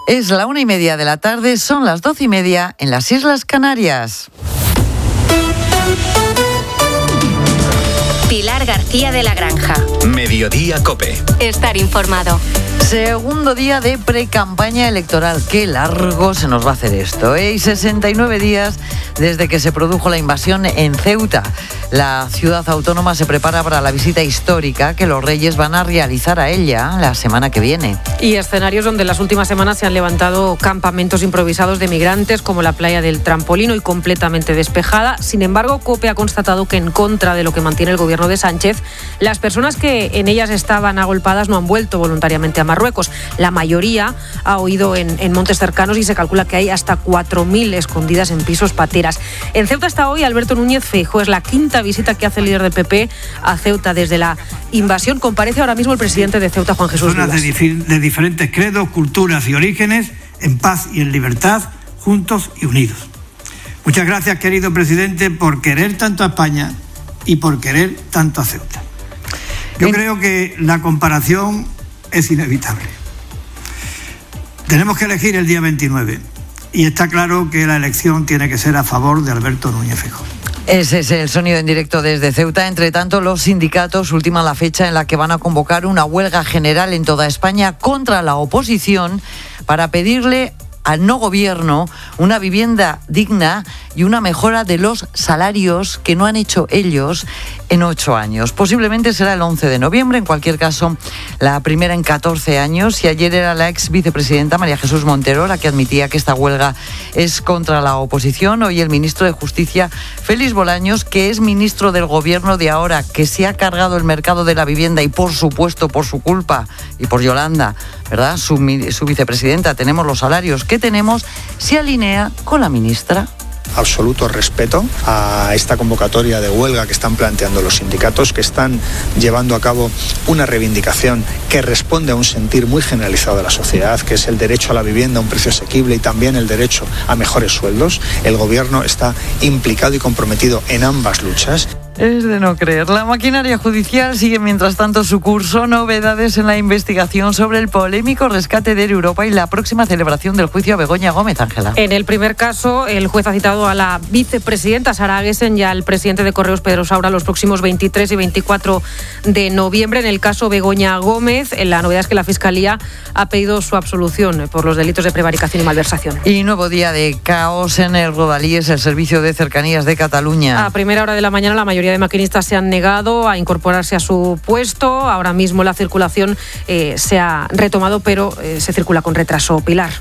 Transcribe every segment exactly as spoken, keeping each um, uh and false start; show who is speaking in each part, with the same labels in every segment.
Speaker 1: Es la una y media de la tarde, son las doce y media en las Islas Canarias.
Speaker 2: Pilar García de la Granja.
Speaker 3: Mediodía COPE.
Speaker 2: Estar informado.
Speaker 1: Segundo día de precampaña electoral. Qué largo se nos va a hacer esto, ¿eh? Y sesenta y nueve días desde que se produjo la invasión en Ceuta. La ciudad autónoma se prepara para la visita histórica que los reyes van a realizar a ella la semana que viene.
Speaker 4: Y escenarios donde en las últimas semanas se han levantado campamentos improvisados de migrantes, como la playa del Trampolino, y completamente despejada. Sin embargo, COPE ha constatado que, en contra de lo que mantiene el gobierno de Sánchez, las personas que en ellas estaban agolpadas no han vuelto voluntariamente a Marruecos. La mayoría ha huido en, en montes cercanos y se calcula que hay hasta cuatro mil escondidas en pisos pateras. En Ceuta está hoy Alberto Núñez Feijóo. Es la quinta visita que hace el líder del P P a Ceuta desde la invasión. Comparece ahora mismo el presidente de Ceuta, Juan Jesús Vivas.
Speaker 5: De, dif- de diferentes credos, culturas y orígenes, en paz y en libertad, juntos y unidos. Muchas gracias, querido presidente, por querer tanto a España y por querer tanto a Ceuta. Yo en... creo que la comparación es inevitable. Tenemos que elegir el día veintinueve y está claro que la elección tiene que ser a favor de Alberto Núñez Feijóo.
Speaker 1: Ese es el sonido en directo desde Ceuta. Entre tanto, los sindicatos ultiman la fecha en la que van a convocar una huelga general en toda España contra la oposición para pedirle al no gobierno una vivienda digna y una mejora de los salarios que no han hecho ellos en ocho años. Posiblemente será el once de noviembre, en cualquier caso, la primera en catorce años. Y ayer era la ex vicepresidenta María Jesús Montero la que admitía que esta huelga es contra la oposición. Hoy el ministro de Justicia, Félix Bolaños, que es ministro del gobierno de ahora, que se ha cargado el mercado de la vivienda y, por supuesto, por su culpa y por Yolanda, ¿verdad?, su, su vicepresidenta, tenemos los salarios que tenemos, se alinea con la ministra.
Speaker 6: Absoluto respeto a esta convocatoria de huelga que están planteando los sindicatos, que están llevando a cabo una reivindicación que responde a un sentir muy generalizado de la sociedad, que es el derecho a la vivienda a un precio asequible y también el derecho a mejores sueldos. El gobierno está implicado y comprometido en ambas luchas.
Speaker 1: Es de no creer. La maquinaria judicial sigue mientras tanto su curso. Novedades en la investigación sobre el polémico rescate de Air Europa y la próxima celebración del juicio a Begoña Gómez, Ángela.
Speaker 4: En el primer caso, el juez ha citado a la vicepresidenta Sara Aguesen y al presidente de Correos, Pedro Saura, los próximos veintitrés y veinticuatro de noviembre. En el caso Begoña Gómez, la novedad es que la Fiscalía ha pedido su absolución por los delitos de prevaricación y malversación.
Speaker 1: Y nuevo día de caos en el Rodalies, el servicio de cercanías de Cataluña.
Speaker 4: A primera hora de la mañana, la mayoría de maquinistas se han negado a incorporarse a su puesto. Ahora mismo la circulación eh, se ha retomado, pero eh, se circula con retraso. Pilar.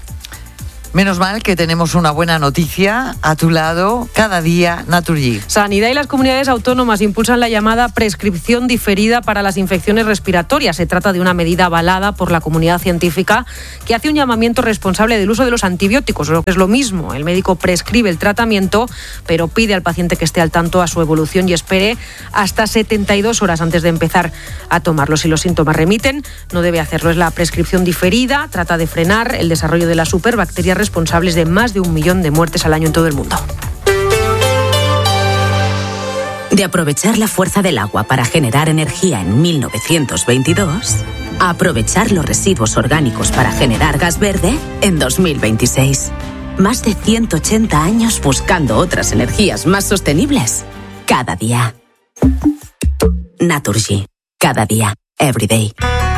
Speaker 1: Menos mal que tenemos una buena noticia a tu lado cada día, Naturgy.
Speaker 4: Sanidad y las comunidades autónomas impulsan la llamada prescripción diferida para las infecciones respiratorias. Se trata de una medida avalada por la comunidad científica que hace un llamamiento responsable del uso de los antibióticos, lo que es lo mismo. El médico prescribe el tratamiento, pero pide al paciente que esté al tanto a su evolución y espere hasta setenta y dos horas antes de empezar a tomarlo. Si los síntomas remiten, no debe hacerlo. Es la prescripción diferida. Trata de frenar el desarrollo de las superbacterias responsables de más de un millón de muertes al año en todo el mundo.
Speaker 2: De aprovechar la fuerza del agua para generar energía en mil novecientos veintidós, a aprovechar los residuos orgánicos para generar gas verde en dos mil veintiséis. Más de ciento ochenta años buscando otras energías más sostenibles. Cada día. Naturgy. Cada día. Everyday.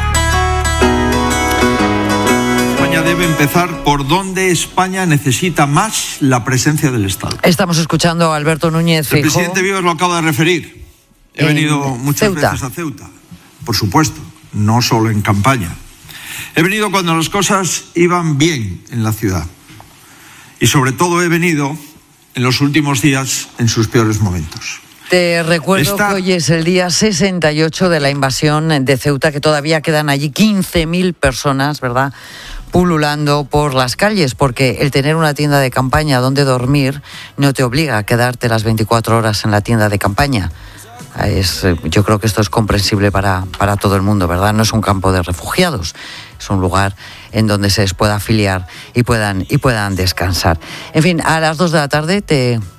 Speaker 7: Debe empezar por donde España necesita más la presencia del Estado.
Speaker 1: Estamos escuchando a Alberto Núñez Feijóo.
Speaker 7: El presidente Vivas lo acaba de referir. He venido muchas Ceuta. veces a Ceuta, por supuesto, no solo en campaña. He venido cuando las cosas iban bien en la ciudad. Y sobre todo he venido en los últimos días en sus peores momentos.
Speaker 1: Te recuerdo Esta... que hoy es el día sesenta y ocho de la invasión de Ceuta, que todavía quedan allí quince mil personas, ¿verdad?, pululando por las calles, porque el tener una tienda de campaña donde dormir no te obliga a quedarte las veinticuatro horas en la tienda de campaña. Es, yo creo que esto es comprensible para, para todo el mundo, ¿verdad? No es un campo de refugiados, es un lugar en donde se les pueda afiliar y puedan, y puedan descansar. En fin, a las dos de la tarde te...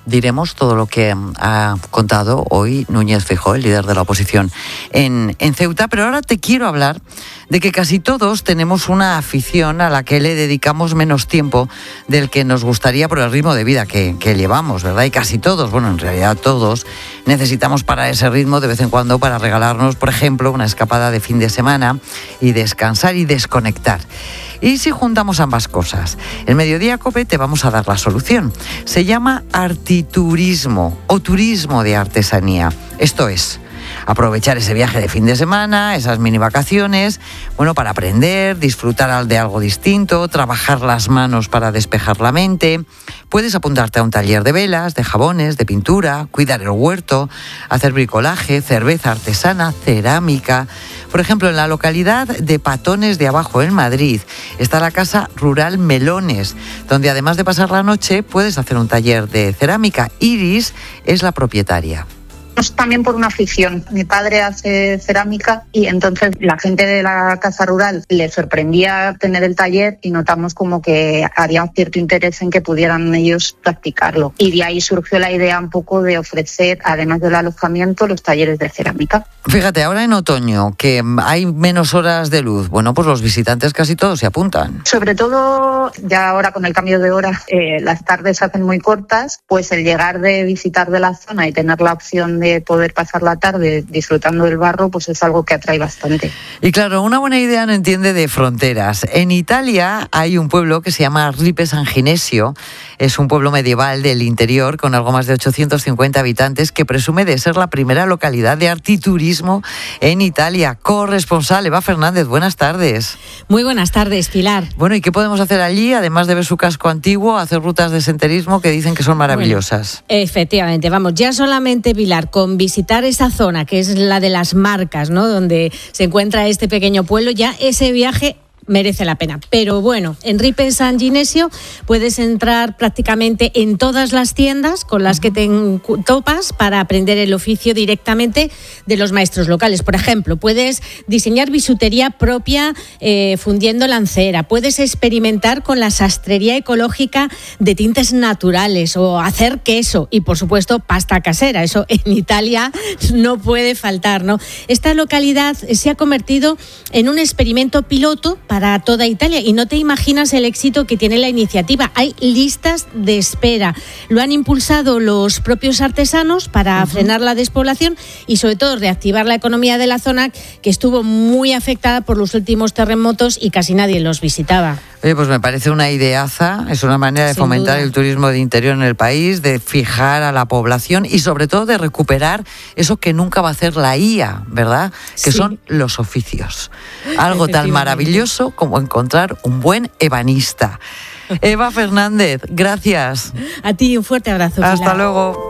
Speaker 1: diremos todo lo que ha contado hoy Núñez Feijóo, el líder de la oposición en, en Ceuta, pero ahora te quiero hablar de que casi todos tenemos una afición a la que le dedicamos menos tiempo del que nos gustaría por el ritmo de vida que, que llevamos, ¿verdad? Y casi todos, bueno, en realidad todos, necesitamos parar ese ritmo de vez en cuando para regalarnos, por ejemplo, una escapada de fin de semana y descansar y desconectar. Y si juntamos ambas cosas, en Mediodía COPE te vamos a dar la solución. Se llama artiturismo o turismo de artesanía. Esto es, aprovechar ese viaje de fin de semana, esas mini vacaciones, bueno, para aprender, disfrutar de algo distinto, trabajar las manos para despejar la mente. Puedes apuntarte a un taller de velas, de jabones, de pintura, cuidar el huerto, hacer bricolaje, cerveza artesana, cerámica. Por ejemplo, en la localidad de Patones de Abajo, en Madrid, está la Casa Rural Melones, donde además de pasar la noche puedes hacer un taller de cerámica. Iris es la propietaria.
Speaker 3: También por una afición. Mi padre hace cerámica y entonces la gente de la casa rural le sorprendía tener el taller y notamos como que había cierto interés en que pudieran ellos practicarlo. Y de ahí surgió la idea un poco de ofrecer, además del alojamiento, los talleres de cerámica.
Speaker 1: Fíjate, ahora en otoño, que hay menos horas de luz, bueno, pues los visitantes casi todos se apuntan.
Speaker 3: Sobre todo, ya ahora con el cambio de hora, eh, las tardes se hacen muy cortas, pues el llegar de visitar de la zona y tener la opción de poder pasar la tarde disfrutando del barro, pues es algo que atrae bastante.
Speaker 1: Y claro, una buena idea no entiende de fronteras. En Italia hay un pueblo que se llama Ripe San Ginesio. Es un pueblo medieval del interior con algo más de ochocientos cincuenta habitantes que presume de ser la primera localidad de artiturismo en Italia. Corresponsal Eva Fernández, buenas tardes.
Speaker 8: Muy buenas tardes, Pilar.
Speaker 1: Bueno, ¿y qué podemos hacer allí? Además de ver su casco antiguo, hacer rutas de senderismo que dicen que son maravillosas.
Speaker 8: Bueno, efectivamente, vamos, ya solamente, Pilar, con visitar esa zona que es la de las Marcas, ¿no?, donde se encuentra este pequeño pueblo, ya ese viaje merece la pena. Pero bueno, en Ripe San Ginesio puedes entrar prácticamente en todas las tiendas con las que te topas para aprender el oficio directamente de los maestros locales. Por ejemplo, puedes diseñar bisutería propia eh, fundiendo lancera, puedes experimentar con la sastrería ecológica de tintes naturales o hacer queso y, por supuesto, pasta casera. Eso en Italia no puede faltar, ¿no? Esta localidad se ha convertido en un experimento piloto para toda Italia y no te imaginas el éxito que tiene la iniciativa. Hay listas de espera. Lo han impulsado los propios artesanos para uh-huh. frenar la despoblación y sobre todo reactivar la economía de la zona, que estuvo muy afectada por los últimos terremotos y casi nadie los visitaba.
Speaker 1: Oye, pues me parece una ideaza, es una manera de
Speaker 8: Sin
Speaker 1: fomentar
Speaker 8: duda.
Speaker 1: el turismo de interior en el país, de fijar a la población y sobre todo de recuperar eso que nunca va a hacer la I A, ¿verdad? Que
Speaker 8: Sí.
Speaker 1: son los oficios. Algo tan maravilloso como encontrar un buen ebanista. Eva Fernández, gracias.
Speaker 8: A ti un fuerte abrazo, Pilar.
Speaker 1: Hasta luego.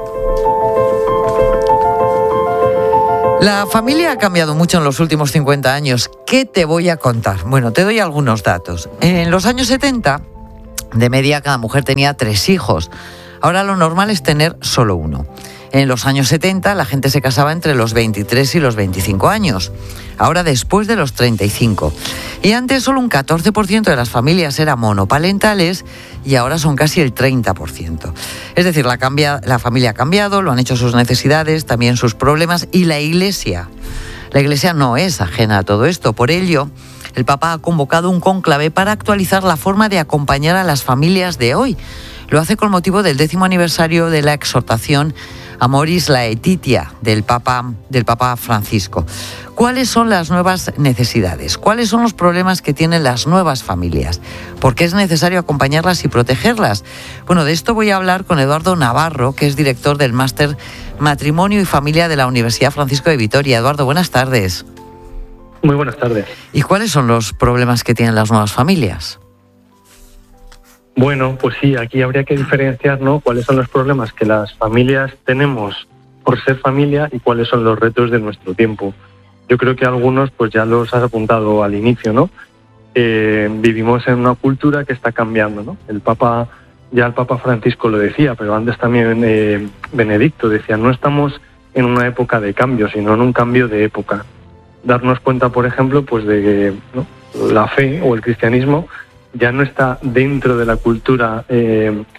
Speaker 1: La familia ha cambiado mucho en los últimos cincuenta años. ¿Qué te voy a contar? Bueno, te doy algunos datos. En los años setenta, de media, cada mujer tenía tres hijos. Ahora lo normal es tener solo uno. En los años setenta, la gente se casaba entre los veintitrés y los veinticinco años. Ahora después de los treinta y cinco. Y antes solo un catorce por ciento de las familias eran monoparentales y ahora son casi el treinta por ciento. Es decir, la, cambia, la familia ha cambiado, lo han hecho sus necesidades, también sus problemas, y la Iglesia. La Iglesia no es ajena a todo esto. Por ello, el Papa ha convocado un cónclave para actualizar la forma de acompañar a las familias de hoy. Lo hace con motivo del décimo aniversario de la exhortación Amoris Laetitia del Papa, del Papa Francisco. ¿Cuáles son las nuevas necesidades? ¿Cuáles son los problemas que tienen las nuevas familias? ¿Por qué es necesario acompañarlas y protegerlas? Bueno, de esto voy a hablar con Eduardo Navarro, que es director del Máster Matrimonio y Familia de la Universidad Francisco de Vitoria. Eduardo, buenas tardes.
Speaker 9: Muy buenas tardes.
Speaker 1: ¿Y cuáles son los problemas que tienen las nuevas familias?
Speaker 9: Bueno, pues sí, aquí habría que diferenciar, ¿no?, cuáles son los problemas que las familias tenemos por ser familia y cuáles son los retos de nuestro tiempo. Yo creo que algunos pues ya los has apuntado al inicio, ¿no? Eh, vivimos en una cultura que está cambiando, ¿no? El Papa, ya el Papa Francisco lo decía, pero antes también eh, Benedicto decía, no estamos en una época de cambio, sino en un cambio de época. Darnos cuenta, por ejemplo, pues de que, ¿no?, la fe o el cristianismo ya no está dentro de la cultura eh,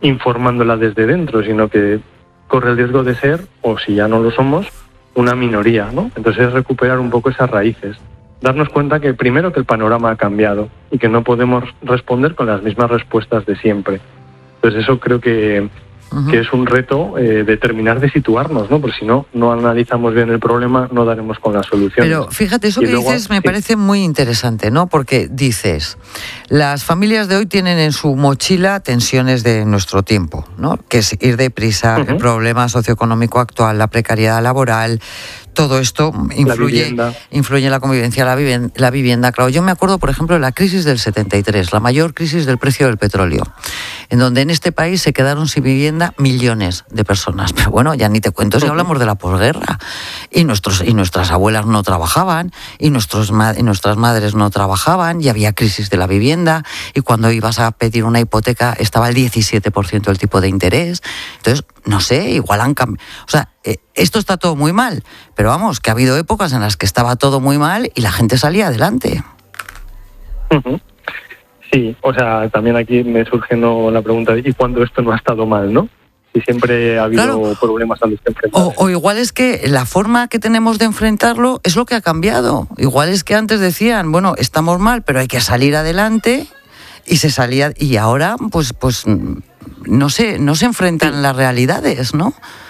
Speaker 9: informándola desde dentro, sino que corre el riesgo de ser, o si ya no lo somos, una minoría, ¿no? Entonces es recuperar un poco esas raíces, darnos cuenta que primero que el panorama ha cambiado y que no podemos responder con las mismas respuestas de siempre. Entonces eso creo que, uh-huh. que es un reto eh, de terminar de situarnos, ¿no? Porque si no, no analizamos bien el problema, no daremos con la solución.
Speaker 1: Pero fíjate, eso
Speaker 9: y
Speaker 1: que
Speaker 9: luego,
Speaker 1: dices me
Speaker 9: sí.
Speaker 1: parece muy interesante, ¿no? Porque dices, las familias de hoy tienen en su mochila tensiones de nuestro tiempo, ¿no? Que es ir deprisa, uh-huh. el problema socioeconómico actual, la precariedad laboral. Todo esto influye, influye en la convivencia, la vivienda, la vivienda. Claro, yo me acuerdo, por ejemplo, de la crisis del setenta y tres, la mayor crisis del precio del petróleo, en donde en este país se quedaron sin vivienda millones de personas. Pero bueno, ya ni te cuento si hablamos de la posguerra. Y nuestros y nuestras abuelas no trabajaban, y, nuestros, y nuestras madres no trabajaban, y había crisis de la vivienda, y cuando ibas a pedir una hipoteca estaba el diecisiete por ciento el tipo de interés. Entonces, no sé, igual han cambiado. O sea, eh, esto está todo muy mal, pero vamos, que ha habido épocas en las que estaba todo muy mal y la gente salía adelante.
Speaker 9: Uh-huh. Sí, o sea, también aquí me surge no, la pregunta de ¿y cuándo esto no ha estado mal, no? Si siempre ha habido claro. problemas a los que enfrentarse.
Speaker 1: O, o igual es que la forma que tenemos de enfrentarlo es lo que ha cambiado. Igual es que antes decían, bueno, estamos mal, pero hay que salir adelante, y se salía, y ahora, pues, pues no sé, no se enfrentan sí. las realidades, ¿no?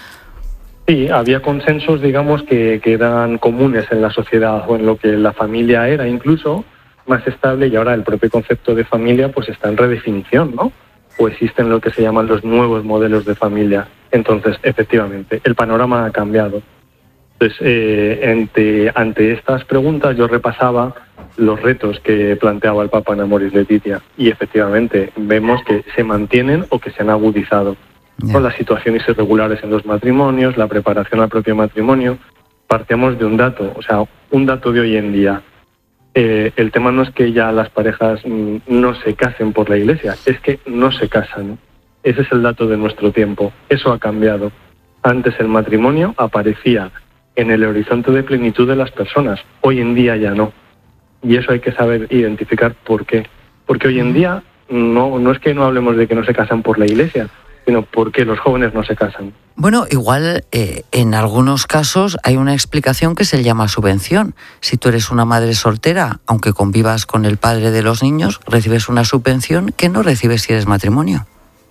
Speaker 9: Sí, había consensos, digamos, que, que eran comunes en la sociedad o en lo que la familia era incluso más estable, y ahora el propio concepto de familia pues está en redefinición, ¿no? O existen lo que se llaman los nuevos modelos de familia. Entonces, efectivamente, el panorama ha cambiado. Entonces, eh, ante, ante estas preguntas yo repasaba los retos que planteaba el Papa en Amoris Laetitia, y efectivamente vemos que se mantienen o que se han agudizado. Yeah. Con las situaciones irregulares en los matrimonios, la preparación al propio matrimonio. Partimos de un dato, o sea, un dato de hoy en día. Eh, el tema no es que ya las parejas mm, no se casen por la iglesia, es que no se casan. Ese es el dato de nuestro tiempo. Eso ha cambiado. Antes el matrimonio aparecía en el horizonte de plenitud de las personas. Hoy en día ya no. Y eso hay que saber identificar por qué. Porque hoy en día no, no es que no hablemos de que no se casan por la iglesia, sino porque los jóvenes no se casan.
Speaker 1: Bueno, igual eh, en algunos casos hay una explicación que se llama subvención. Si tú eres una madre soltera, aunque convivas con el padre de los niños, recibes una subvención que no recibes si eres matrimonio.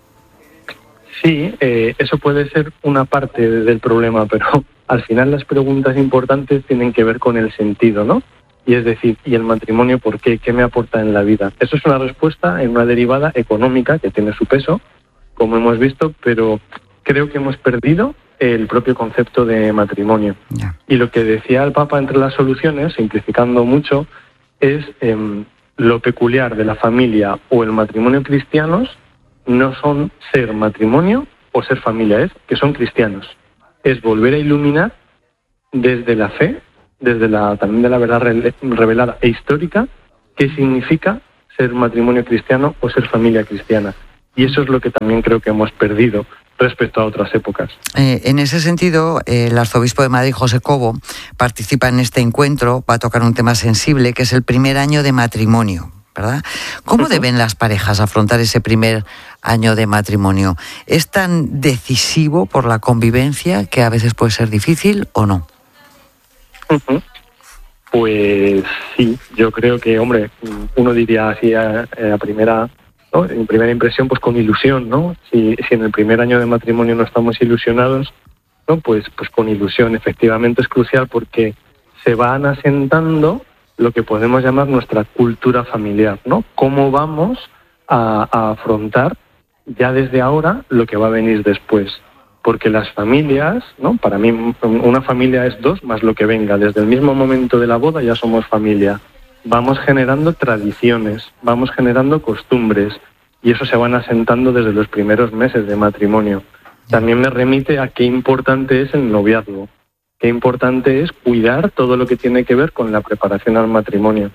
Speaker 9: Sí, eh, eso puede ser una parte del problema, pero al final las preguntas importantes tienen que ver con el sentido, ¿no? Y es decir, ¿y el matrimonio por qué? ¿Qué me aporta en la vida? Eso es una respuesta en una derivada económica que tiene su peso, como hemos visto, pero creo que hemos perdido el propio concepto de matrimonio. Yeah. Y lo que decía el Papa entre las soluciones, simplificando mucho, es eh, lo peculiar de la familia o el matrimonio cristianos no son ser matrimonio o ser familia, es que son cristianos. Es volver a iluminar desde la fe, desde la también de la verdad revelada e histórica, qué significa ser matrimonio cristiano o ser familia cristiana. Y eso es lo que también creo que hemos perdido respecto a otras épocas.
Speaker 1: Eh, en ese sentido, eh, el arzobispo de Madrid, José Cobo, participa en este encuentro, va a tocar un tema sensible, que es el primer año de matrimonio, ¿verdad? ¿Cómo uh-huh. deben las parejas afrontar ese primer año de matrimonio? ¿Es tan decisivo por la convivencia que a veces puede ser difícil o no?
Speaker 9: Uh-huh. Pues sí, yo creo que, hombre, uno diría así a, a primera... ¿no? En primera impresión, pues con ilusión, ¿no? Si, si en el primer año de matrimonio no estamos ilusionados, ¿no? Pues, pues con ilusión. Efectivamente es crucial porque se van asentando lo que podemos llamar nuestra cultura familiar, ¿no? Cómo vamos a, a afrontar ya desde ahora lo que va a venir después. Porque las familias, ¿no? Para mí una familia es dos más lo que venga. Desde el mismo momento de la boda ya somos familia. Vamos generando tradiciones, vamos generando costumbres, y eso se van asentando desde los primeros meses de matrimonio. También me remite a qué importante es el noviazgo, qué importante es cuidar todo lo que tiene que ver con la preparación al matrimonio.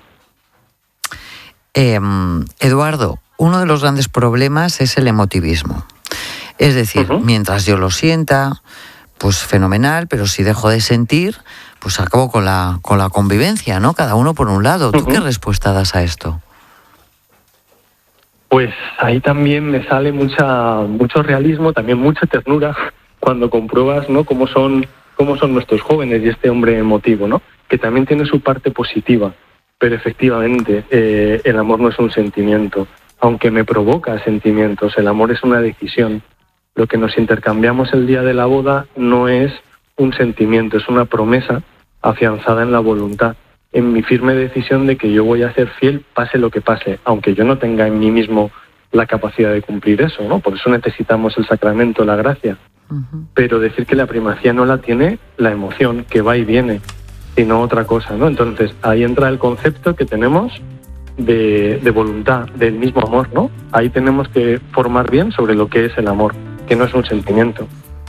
Speaker 1: Eh, Eduardo, uno de los grandes problemas es el emotivismo. Es decir, uh-huh. mientras yo lo sienta, pues fenomenal, pero si dejo de sentir, pues acabo con la con la convivencia, ¿no? Cada uno por un lado. ¿Tú uh-huh. qué respuesta das a esto?
Speaker 9: Pues ahí también me sale mucha mucho realismo, también mucha ternura cuando compruebas, ¿no?, cómo son cómo son nuestros jóvenes y este hombre emotivo, ¿no?, que también tiene su parte positiva, pero efectivamente eh, el amor no es un sentimiento, aunque me provoca sentimientos, el amor es una decisión. Lo que nos intercambiamos el día de la boda no es un sentimiento, es una promesa afianzada en la voluntad, en mi firme decisión de que yo voy a ser fiel pase lo que pase, aunque yo no tenga en mí mismo la capacidad de cumplir eso, ¿no? Por eso necesitamos el sacramento, la gracia. Uh-huh. Pero decir que la primacía no la tiene la emoción, que va y viene, sino otra cosa, ¿no? Entonces ahí entra el concepto que tenemos de, de voluntad, del mismo amor, ¿no? Ahí tenemos que formar bien sobre lo que es el amor, que no es un sentimiento.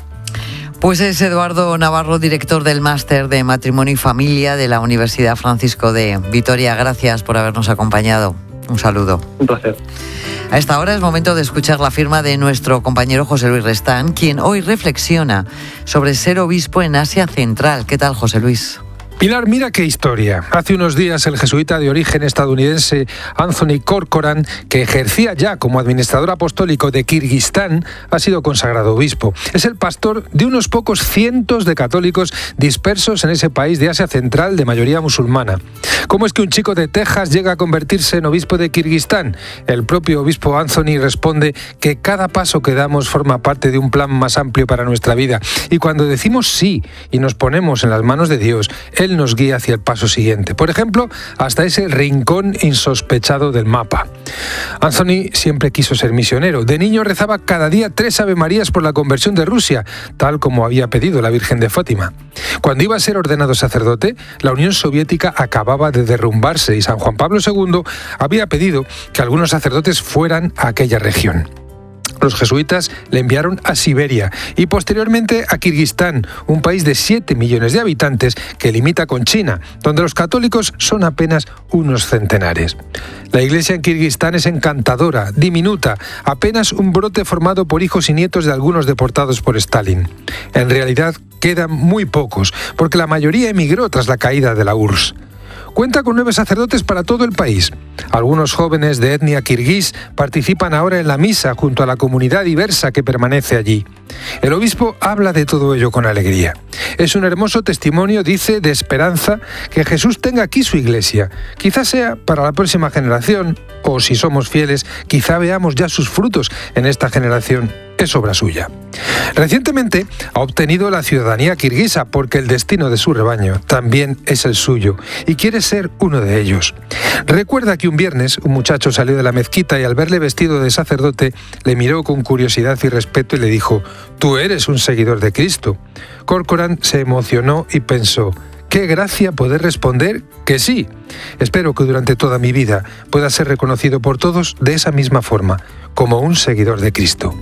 Speaker 1: Pues es Eduardo Navarro, director del Máster de Matrimonio y Familia de la Universidad Francisco de Vitoria. Gracias por habernos acompañado. Un saludo.
Speaker 9: Un placer.
Speaker 1: A esta hora es momento de escuchar la firma de nuestro compañero José Luis Restán, quien hoy reflexiona sobre ser obispo en Asia Central. ¿Qué tal, José Luis?
Speaker 10: Pilar, mira qué historia. Hace unos días el jesuita de origen estadounidense Anthony Corcoran, que ejercía ya como administrador apostólico de Kirguistán, ha sido consagrado obispo. Es el pastor de unos pocos cientos de católicos dispersos en ese país de Asia Central de mayoría musulmana. ¿Cómo es que un chico de Texas llega a convertirse en obispo de Kirguistán? El propio obispo Anthony responde que cada paso que damos forma parte de un plan más amplio para nuestra vida. Y cuando decimos sí y nos ponemos en las manos de Dios, Él nos guía hacia el paso siguiente. Por ejemplo, hasta ese rincón insospechado del mapa. Anthony siempre quiso ser misionero. De niño rezaba cada día tres avemarías por la conversión de Rusia, tal como había pedido la Virgen de Fátima. Cuando iba a ser ordenado sacerdote, la Unión Soviética acababa de derrumbarse y San Juan Pablo segundo había pedido que algunos sacerdotes fueran a aquella región. Los jesuitas le enviaron a Siberia y posteriormente a Kirguistán, un país de siete millones de habitantes que limita con China, donde los católicos son apenas unos centenares. La iglesia en Kirguistán es encantadora, diminuta, apenas un brote formado por hijos y nietos de algunos deportados por Stalin. En realidad quedan muy pocos, porque la mayoría emigró tras la caída de la U R S S. Cuenta con nueve sacerdotes para todo el país. Algunos jóvenes de etnia kirguís participan ahora en la misa junto a la comunidad diversa que permanece allí. El obispo habla de todo ello con alegría. Es un hermoso testimonio, dice, de esperanza que Jesús tenga aquí su iglesia. Quizás sea para la próxima generación, o si somos fieles, quizá veamos ya sus frutos en esta generación. Es obra suya. Recientemente ha obtenido la ciudadanía kirguisa porque el destino de su rebaño también es el suyo y quiere ser uno de ellos. Recuerda que un viernes un muchacho salió de la mezquita y al verle vestido de sacerdote le miró con curiosidad y respeto y le dijo: «Tú eres un seguidor de Cristo». Corcoran se emocionó y pensó: «Qué gracia poder responder que sí. Espero que durante toda mi vida pueda ser reconocido por todos de esa misma forma, como un seguidor de Cristo».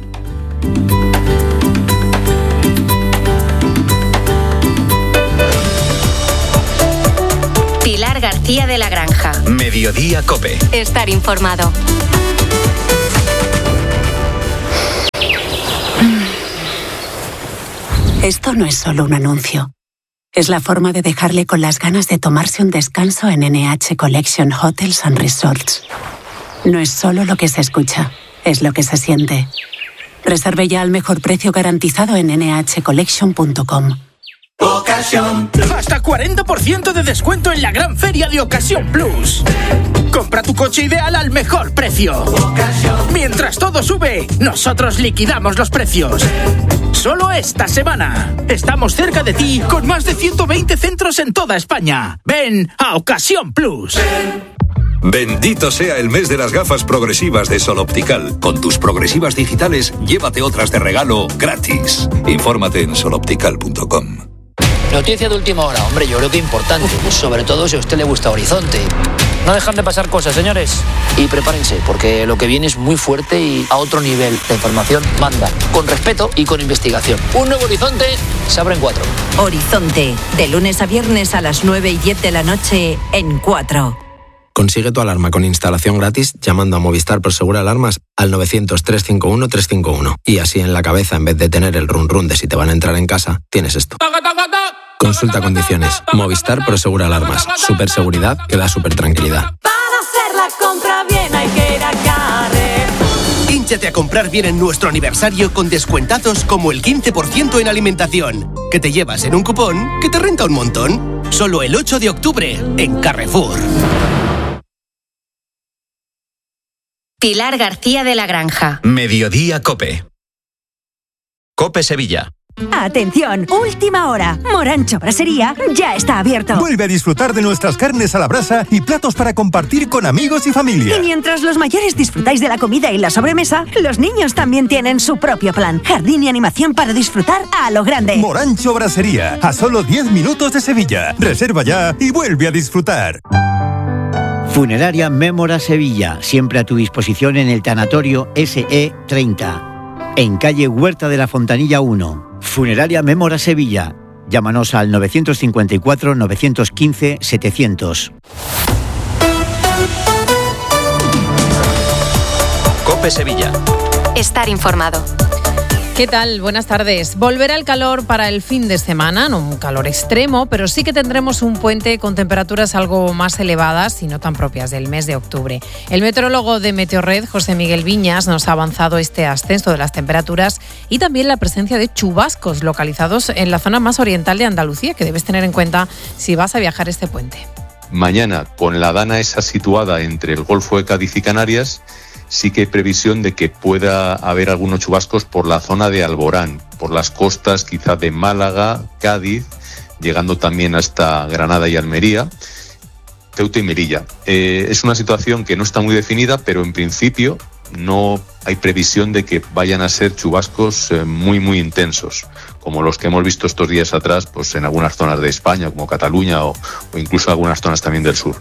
Speaker 11: Pilar García de la Granja.
Speaker 12: Mediodía COPE.
Speaker 11: Estar informado.
Speaker 13: Esto no es solo un anuncio. Es la forma de dejarle con las ganas de tomarse un descanso en N H Collection Hotels and Resorts. No es solo lo que se escucha, es lo que se siente. Reserve ya al mejor precio garantizado en ene hache collection punto com.
Speaker 14: Ocasión. Hasta cuarenta por ciento de descuento en la gran feria de Ocasión Plus. Compra tu coche ideal al mejor precio. Ocasión. Mientras todo sube, nosotros liquidamos los precios. Solo esta semana. Estamos cerca de ti con más de ciento veinte centros en toda España. Ven a Ocasión Plus. Ven.
Speaker 12: Bendito sea el mes de las gafas progresivas de Sol Optical. Con tus progresivas digitales, llévate otras de regalo gratis. Infórmate en sol optical punto com.
Speaker 15: Noticia de última hora, hombre, yo creo que importante, sobre todo si a usted le gusta Horizonte. No dejan de pasar cosas, señores. Y prepárense, porque lo que viene es muy fuerte y a otro nivel. La información manda, con respeto y con investigación. Un nuevo Horizonte se abre en cuatro.
Speaker 11: Horizonte, de lunes a viernes a las nueve y diez de la noche en cuatro.
Speaker 16: Consigue tu alarma con instalación gratis llamando a Movistar Prosegur Alarmas al novecientos, trescientos cincuenta y uno, trescientos cincuenta y uno. Y así en la cabeza, en vez de tener el run run de si te van a entrar en casa, tienes esto. Consulta condiciones. Movistar Prosegur Alarmas. Super seguridad que da super tranquilidad.
Speaker 17: Para hacer la compra bien hay que ir a Carrefour. Enganchate a comprar bien en nuestro aniversario con descuentazos como el quince por ciento en alimentación, que te llevas en un cupón que te renta un montón. Solo el ocho de octubre en Carrefour.
Speaker 18: Pilar García de la Granja.
Speaker 19: Mediodía Cope. Cope Sevilla.
Speaker 20: Atención, última hora. Morancho Brasería ya está abierto.
Speaker 21: Vuelve a disfrutar de nuestras carnes a la brasa y platos para compartir con amigos y familia.
Speaker 20: Y mientras los mayores disfrutáis de la comida y la sobremesa, los niños también tienen su propio plan. Jardín y animación para disfrutar a lo grande.
Speaker 21: Morancho Brasería, a solo diez minutos de Sevilla. Reserva ya y vuelve a disfrutar.
Speaker 22: Funeraria Mémora Sevilla, siempre a tu disposición en el tanatorio S E treinta, en calle Huerta de la Fontanilla uno. Funeraria Mémora Sevilla. Llámanos al nueve cinco cuatro, nueve uno cinco, setecientos.
Speaker 19: Cope Sevilla.
Speaker 18: Estar informado.
Speaker 4: ¿Qué tal? Buenas tardes. Volverá el calor para el fin de semana, no un calor extremo, pero sí que tendremos un puente con temperaturas algo más elevadas y no tan propias del mes de octubre. El meteorólogo de Meteorred, José Miguel Viñas, nos ha avanzado este ascenso de las temperaturas y también la presencia de chubascos localizados en la zona más oriental de Andalucía, que debes tener en cuenta si vas a viajar este puente.
Speaker 23: Mañana, con la dana esa situada entre el Golfo de Cádiz y Canarias, sí que hay previsión de que pueda haber algunos chubascos por la zona de Alborán, por las costas quizá de Málaga, Cádiz, llegando también hasta Granada y Almería, Ceuta y Melilla. Eh, es una situación que no está muy definida, pero en principio no hay previsión de que vayan a ser chubascos eh, muy muy intensos, como los que hemos visto estos días atrás, pues en algunas zonas de España, como Cataluña o, o incluso algunas zonas también del sur.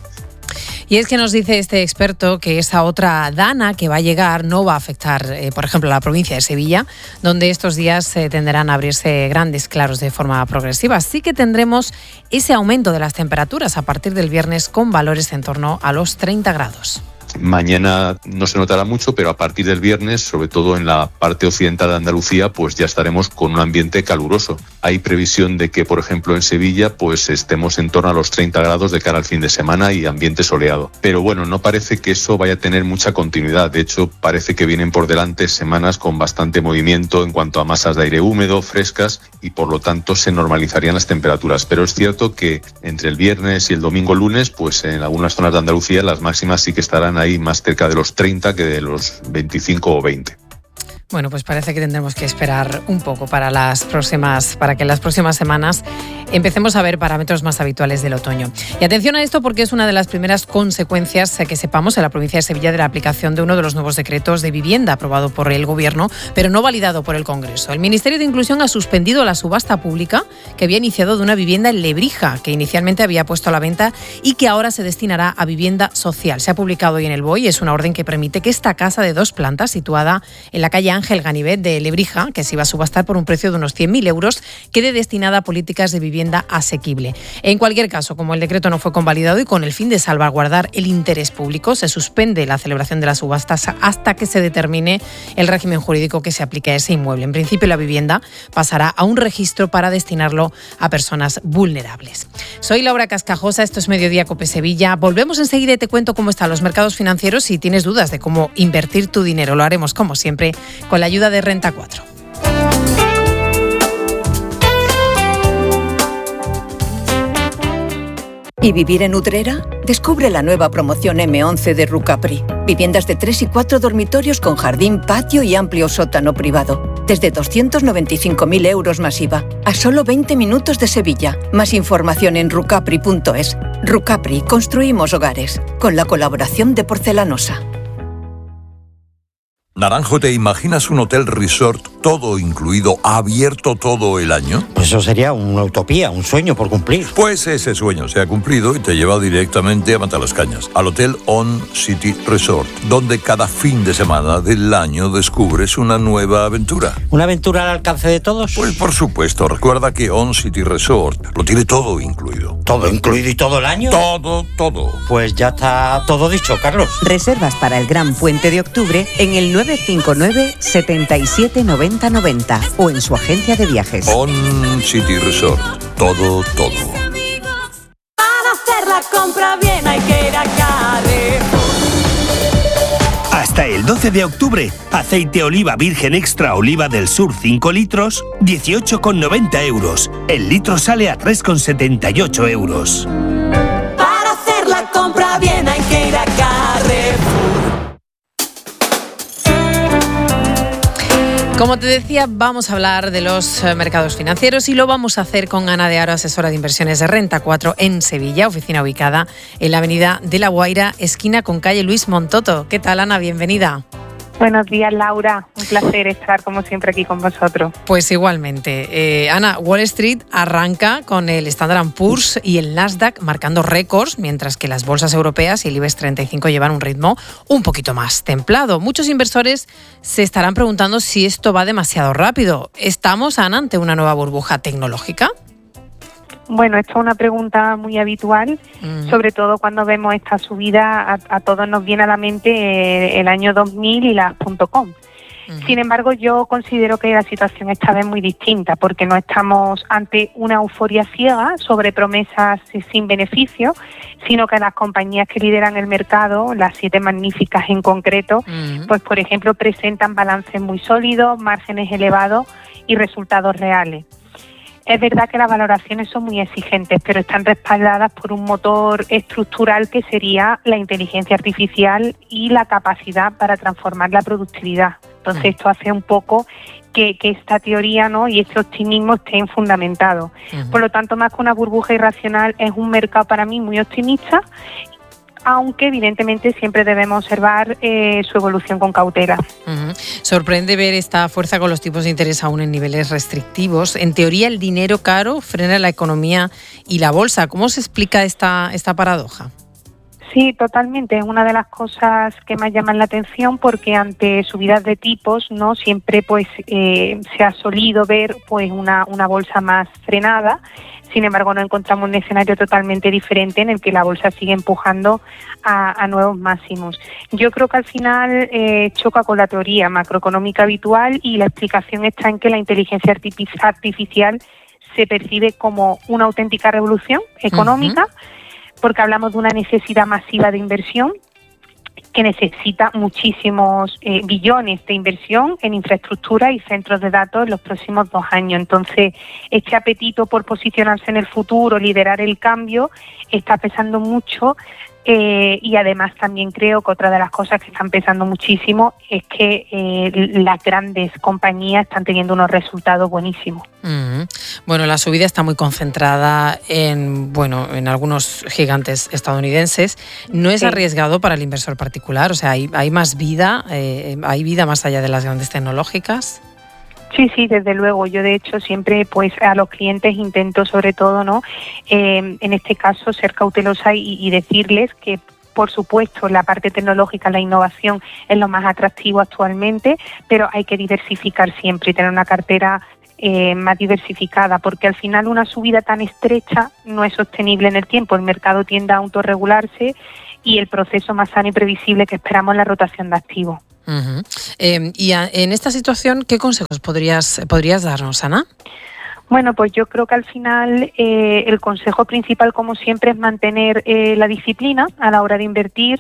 Speaker 4: Y es que nos dice este experto que esa otra dana que va a llegar no va a afectar, eh, por ejemplo, a la provincia de Sevilla, donde estos días eh, tenderán a abrirse grandes claros de forma progresiva. Sí que tendremos ese aumento de las temperaturas a partir del viernes con valores en torno a los treinta grados.
Speaker 23: Mañana no se notará mucho, pero a partir del viernes, sobre todo en la parte occidental de Andalucía, pues ya estaremos con un ambiente caluroso. Hay previsión de que, por ejemplo, en Sevilla, pues estemos en torno a los treinta grados de cara al fin de semana y ambiente soleado. Pero bueno, no parece que eso vaya a tener mucha continuidad. De hecho, parece que vienen por delante semanas con bastante movimiento en cuanto a masas de aire húmedo, frescas, y por lo tanto se normalizarían las temperaturas. Pero es cierto que entre el viernes y el domingo lunes, pues en algunas zonas de Andalucía las máximas sí que estarán ahí más cerca de los treinta que de los veinticinco o veinte.
Speaker 4: Bueno, pues parece que tendremos que esperar un poco para las próximas, para que en las próximas semanas empecemos a ver parámetros más habituales del otoño. Y atención a esto porque es una de las primeras consecuencias que sepamos en la provincia de Sevilla de la aplicación de uno de los nuevos decretos de vivienda aprobado por el Gobierno, pero no validado por el Congreso. El Ministerio de Inclusión ha suspendido la subasta pública que había iniciado de una vivienda en Lebrija, que inicialmente había puesto a la venta y que ahora se destinará a vivienda social. Se ha publicado hoy en el B O I, es una orden que permite que esta casa de dos plantas, situada en la calle Ángel Ganivet de Lebrija, que se iba a subastar por un precio de unos cien mil euros, quede destinada a políticas de vivienda asequible. En cualquier caso, como el decreto no fue convalidado y con el fin de salvaguardar el interés público, se suspende la celebración de las subastas hasta que se determine el régimen jurídico que se aplique a ese inmueble. En principio, la vivienda pasará a un registro para destinarlo a personas vulnerables. Soy Laura Cascajosa, esto es Mediodía Cope Sevilla. Volvemos enseguida y te cuento cómo están los mercados financieros. Si tienes dudas de cómo invertir tu dinero, lo haremos como siempre con la ayuda de Renta cuatro.
Speaker 24: ¿Y vivir en Utrera? Descubre la nueva promoción eme once de Rucapri. Viviendas de tres y cuatro dormitorios con jardín, patio y amplio sótano privado. Desde doscientos noventa y cinco mil euros más I V A. A solo veinte minutos de Sevilla. Más información en rucapri punto es. Rucapri, construimos hogares. Con la colaboración de Porcelanosa.
Speaker 12: Naranjo, ¿te imaginas un hotel resort todo incluido, abierto todo el año?
Speaker 25: Pues eso sería una utopía, un sueño por cumplir.
Speaker 12: Pues ese sueño se ha cumplido y te lleva directamente a Matalascañas, al Hotel On City Resort, donde cada fin de semana del año descubres una nueva aventura.
Speaker 25: ¿Una aventura al alcance de todos?
Speaker 12: Pues por supuesto, recuerda que On City Resort lo tiene todo incluido.
Speaker 25: ¿Todo incluido y todo el año?
Speaker 12: Todo, todo.
Speaker 25: Pues ya está todo dicho, Carlos.
Speaker 26: Reservas para el Gran Puente de Octubre en el nueve cinco nueve, setenta y siete, noventa, noventa o en su agencia de viajes.
Speaker 12: On City Resort. Todo, todo.
Speaker 27: Para hacer la compra bien hay que ir a Carrefour.
Speaker 21: Hasta
Speaker 2: Hasta el doce de octubre, aceite oliva virgen extra oliva del sur cinco litros, dieciocho con noventa euros. El litro sale a tres con setenta y ocho euros.
Speaker 3: Para hacer la compra bien hay que ir a Carrefour.
Speaker 4: Como te decía, vamos a hablar de los mercados financieros y lo vamos a hacer con Ana de Aro, asesora de inversiones de Renta cuatro en Sevilla, oficina ubicada en la avenida de La Guaira, esquina con calle Luis Montoto. ¿Qué tal, Ana? Bienvenida.
Speaker 5: Buenos días, Laura. Un placer estar, como siempre, aquí con vosotros.
Speaker 4: Pues igualmente. Eh, Ana, Wall Street arranca con el Standard and Poor's y el Nasdaq marcando récords, mientras que las bolsas europeas y el IBEX treinta y cinco llevan un ritmo un poquito más templado. Muchos inversores se estarán preguntando si esto va demasiado rápido. ¿Estamos, Ana, ante una nueva burbuja tecnológica?
Speaker 5: Bueno, esto es una pregunta muy habitual, mm. sobre todo cuando vemos esta subida, a, a todos nos viene a la mente eh, el año dos mil y las .com. Mm. Sin embargo, yo considero que la situación esta vez es muy distinta, porque no estamos ante una euforia ciega sobre promesas sin beneficio, sino que las compañías que lideran el mercado, las siete magníficas en concreto, mm. pues por ejemplo presentan balances muy sólidos, márgenes elevados y resultados reales. Es verdad que las valoraciones son muy exigentes, pero están respaldadas por un motor estructural que sería la inteligencia artificial y la capacidad para transformar la productividad. Entonces esto hace un poco que, que esta teoría, ¿no?, y este optimismo estén fundamentados. Uh-huh. Por lo tanto, más que una burbuja irracional, es un mercado para mí muy optimista, aunque evidentemente siempre debemos observar eh, su evolución con cautela.
Speaker 4: Uh-huh. Sorprende ver esta fuerza con los tipos de interés aún en niveles restrictivos. En teoría, el dinero caro frena la economía y la bolsa. ¿Cómo se explica esta, esta paradoja?
Speaker 5: Sí, totalmente. Es una de las cosas que más llaman la atención, porque ante subidas de tipos, no siempre pues eh, se ha solido ver pues una, una bolsa más frenada. Sin embargo, nos encontramos un escenario totalmente diferente en el que la bolsa sigue empujando a, a nuevos máximos. Yo creo que al final eh, choca con la teoría macroeconómica habitual, y la explicación está en que la inteligencia artificial se percibe como una auténtica revolución económica, uh-huh. porque hablamos de una necesidad masiva de inversión que necesita muchísimos eh, billones de inversión en infraestructura y centros de datos en los próximos dos años. Entonces, este apetito por posicionarse en el futuro, liderar el cambio, está pesando mucho. Eh, y además también creo que otra de las cosas que están pesando muchísimo es que eh, las grandes compañías están teniendo unos resultados buenísimos.
Speaker 4: Mm-hmm. Bueno, la subida está muy concentrada en, bueno, en algunos gigantes estadounidenses. ¿No es sí. arriesgado para el inversor particular? O sea, ¿hay, hay más vida? Eh, ¿Hay vida más allá de las grandes tecnológicas?
Speaker 5: Sí, sí, desde luego. Yo, de hecho, siempre pues a los clientes intento, sobre todo, no, eh, en este caso, ser cautelosa y, y decirles que, por supuesto, la parte tecnológica, la innovación es lo más atractivo actualmente, pero hay que diversificar siempre y tener una cartera eh, más diversificada, porque al final una subida tan estrecha no es sostenible en el tiempo. El mercado tiende a autorregularse y el proceso más sano y previsible que esperamos es la rotación de activos.
Speaker 4: Uh-huh. Eh, y a, en esta situación, ¿qué consejos podrías, podrías darnos, Ana?
Speaker 5: Bueno, pues yo creo que al final eh, el consejo principal, como siempre, es mantener eh, la disciplina a la hora de invertir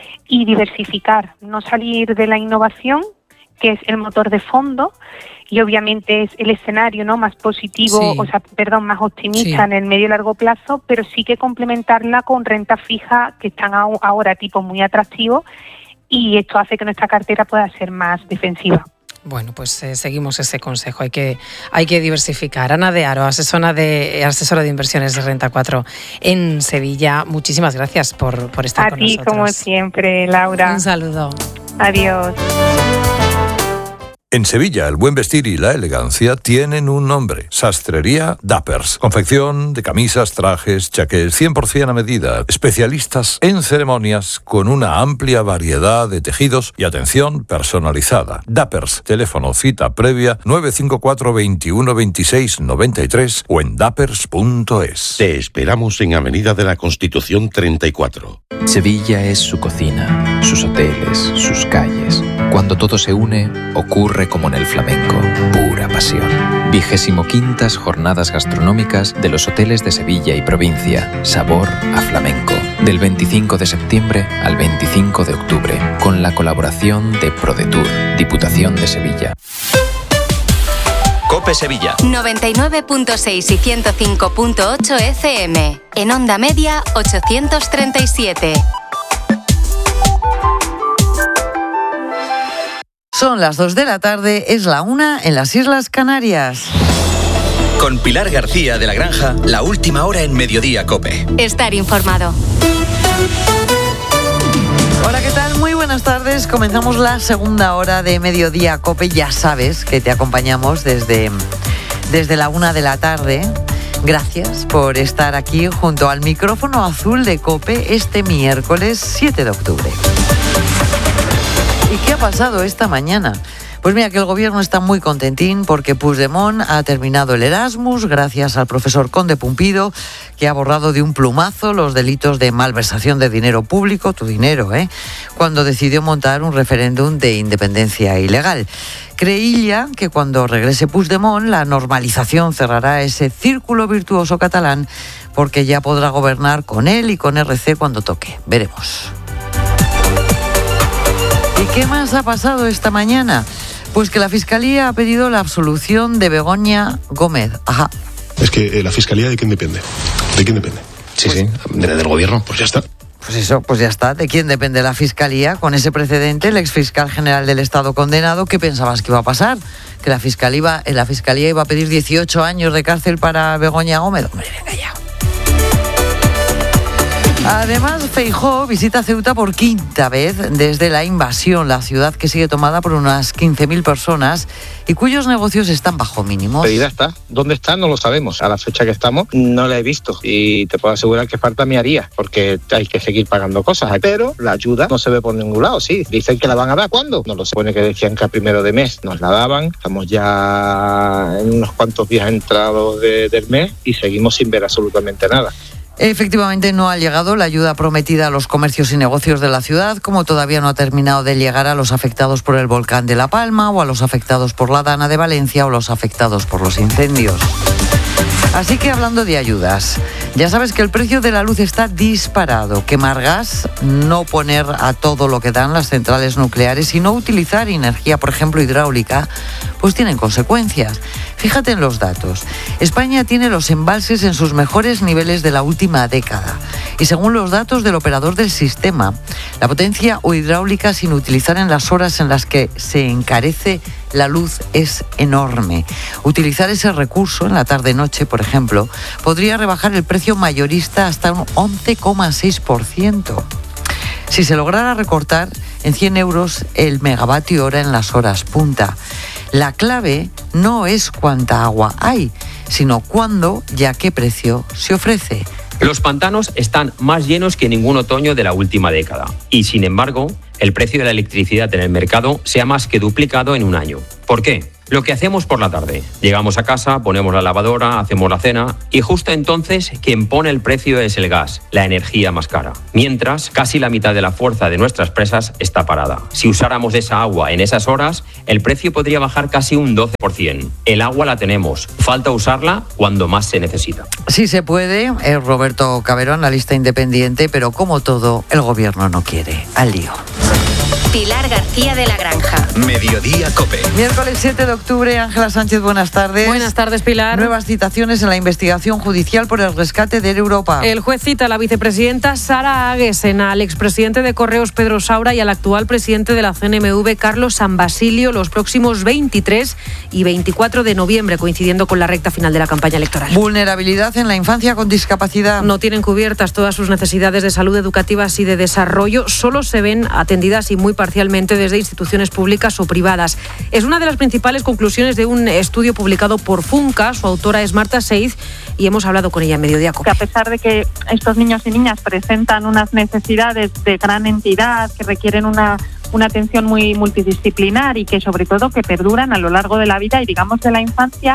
Speaker 5: y diversificar, no salir de la innovación, que es el motor de fondo, y obviamente es el escenario, ¿no?, más positivo, sí. o sea, perdón, más optimista sí. en el medio y largo plazo, pero sí que complementarla con renta fija, que están a, ahora tipo muy atractivos, y esto hace que nuestra cartera pueda ser más defensiva.
Speaker 4: Bueno, pues eh, seguimos ese consejo, hay que hay que diversificar. Ana de Aro, asesora de asesora de inversiones de Renta cuatro en Sevilla, muchísimas gracias por, por estar
Speaker 5: A
Speaker 4: con
Speaker 5: ti,
Speaker 4: nosotros.
Speaker 5: como siempre, Laura.
Speaker 4: Un saludo.
Speaker 5: Adiós.
Speaker 12: En Sevilla, el buen vestir y la elegancia tienen un nombre: Sastrería Dappers. Confección de camisas, trajes, chaqués, cien por ciento a medida. Especialistas en ceremonias con una amplia variedad de tejidos y atención personalizada. Dappers. Teléfono cita previa nueve cinco cuatro, veintiuno, veintiséis, noventa y tres o en dappers punto es.
Speaker 6: Te esperamos en Avenida de la Constitución treinta y cuatro.
Speaker 7: Sevilla es su cocina, sus hoteles, sus calles. Cuando
Speaker 1: cuando todo se une, ocurre como en el flamenco, pura pasión. Vigésimo quintas Jornadas Gastronómicas de los Hoteles de Sevilla y Provincia, sabor a flamenco. Del veinticinco de septiembre al veinticinco de octubre, con la colaboración de ProDetour, Diputación de Sevilla.
Speaker 19: COPE Sevilla.
Speaker 18: noventa y nueve punto seis y ciento cinco punto ocho F M. En onda media, ochocientos treinta y siete.
Speaker 7: Son las dos de la tarde, es la una en las Islas Canarias.
Speaker 19: Con Pilar García de la Granja, la última hora en Mediodía COPE.
Speaker 18: Estar informado.
Speaker 7: Hola, ¿qué tal? Muy buenas tardes. Comenzamos la segunda hora de Mediodía COPE. Ya sabes que te acompañamos desde, desde la una de la tarde. Gracias por estar aquí junto al micrófono azul de COPE este miércoles siete de octubre. ¿Y qué ha pasado esta mañana? Pues mira, que el gobierno está muy contentín porque Puigdemont ha terminado el Erasmus gracias al profesor Conde Pumpido, que ha borrado de un plumazo los delitos de malversación de dinero público, tu dinero, ¿eh?, cuando decidió montar un referéndum de independencia ilegal. Creía que cuando regrese Puigdemont, la normalización cerrará ese círculo virtuoso catalán porque ya podrá gobernar con él y con R C cuando toque. Veremos. ¿Y qué más ha pasado esta mañana? Pues que la Fiscalía ha pedido la absolución de Begoña Gómez. Ajá.
Speaker 8: Es que eh, la Fiscalía, ¿de quién depende? ¿De quién depende? Sí, pues, sí, de, del gobierno, pues ya está.
Speaker 7: Pues eso, pues ya está. ¿De quién depende la Fiscalía? Con ese precedente, el exfiscal general del Estado condenado, ¿qué pensabas que iba a pasar? ¿Que la Fiscalía iba, la Fiscalía iba a pedir dieciocho años de cárcel para Begoña Gómez? Hombre, venga ya. Además, Feijóo visita Ceuta por quinta vez desde la invasión, la ciudad que sigue tomada por unas quince mil personas y cuyos negocios están bajo mínimos.
Speaker 9: La medida está. ¿Dónde está? No lo sabemos. A la fecha que estamos no la he visto y te puedo asegurar que falta mi haría porque hay que seguir pagando cosas. Pero la ayuda no se ve por ningún lado. Sí, dicen que la van a dar. ¿Cuándo? No lo sé. Supone que decían que a primero de mes nos la daban. Estamos ya en unos cuantos días entrados de, del mes y seguimos sin ver absolutamente nada.
Speaker 7: Efectivamente, no ha llegado la ayuda prometida a los comercios y negocios de la ciudad, como todavía no ha terminado de llegar a los afectados por el volcán de La Palma o a los afectados por la Dana de Valencia o los afectados por los incendios. Así que hablando de ayudas, ya sabes que el precio de la luz está disparado. Quemar gas, no poner a todo lo que dan las centrales nucleares y no utilizar energía, por ejemplo, hidráulica, pues tienen consecuencias. Fíjate en los datos. España tiene los embalses en sus mejores niveles de la última década. Y según los datos del operador del sistema, la potencia o hidráulica sin utilizar en las horas en las que se encarece la luz es enorme. Utilizar ese recurso en la tarde-noche, por ejemplo, podría rebajar el precio mayorista hasta un once coma seis por ciento. Si se lograra recortar en cien euros el megavatio hora en las horas punta. La clave no es cuánta agua hay, sino cuándo y a qué precio se ofrece.
Speaker 10: Los pantanos están más llenos que ningún otoño de la última década y, sin embargo, el precio de la electricidad en el mercado se ha más que duplicado en un año. ¿Por qué? Lo que hacemos por la tarde. Llegamos a casa, ponemos la lavadora, hacemos la cena y justo entonces quien pone el precio es el gas, la energía más cara. Mientras, casi la mitad de la fuerza de nuestras presas está parada. Si usáramos esa agua en esas horas, el precio podría bajar casi un doce por ciento. El agua la tenemos, falta usarla cuando más se necesita.
Speaker 7: Sí se puede, es Roberto Cabero, analista independiente, pero como todo, el gobierno no quiere. Al lío.
Speaker 18: Pilar García de la Granja.
Speaker 19: Mediodía COPE.
Speaker 7: Miércoles siete de octubre, Ángela Sánchez, buenas tardes.
Speaker 4: Buenas tardes, Pilar.
Speaker 7: Nuevas citaciones en la investigación judicial por el rescate de Air Europa.
Speaker 4: El juez cita a la vicepresidenta Sara Aguesen, al expresidente de Correos Pedro Saura y al actual presidente de la C N M V Carlos San Basilio los próximos veintitrés y veinticuatro de noviembre, coincidiendo con la recta final de la campaña electoral.
Speaker 7: Vulnerabilidad en la infancia con discapacidad.
Speaker 4: No tienen cubiertas todas sus necesidades de salud, educativas y de desarrollo. Solo se ven atendidas y muy parcialmente desde instituciones públicas o privadas. Es una de las principales conclusiones de un estudio publicado por Funca. Su autora es Marta Seiz y hemos hablado con ella en Mediodía COPE.
Speaker 13: A pesar de que estos niños y niñas presentan unas necesidades de gran entidad que requieren una una atención muy multidisciplinar y que sobre todo que perduran a lo largo de la vida y digamos de la infancia,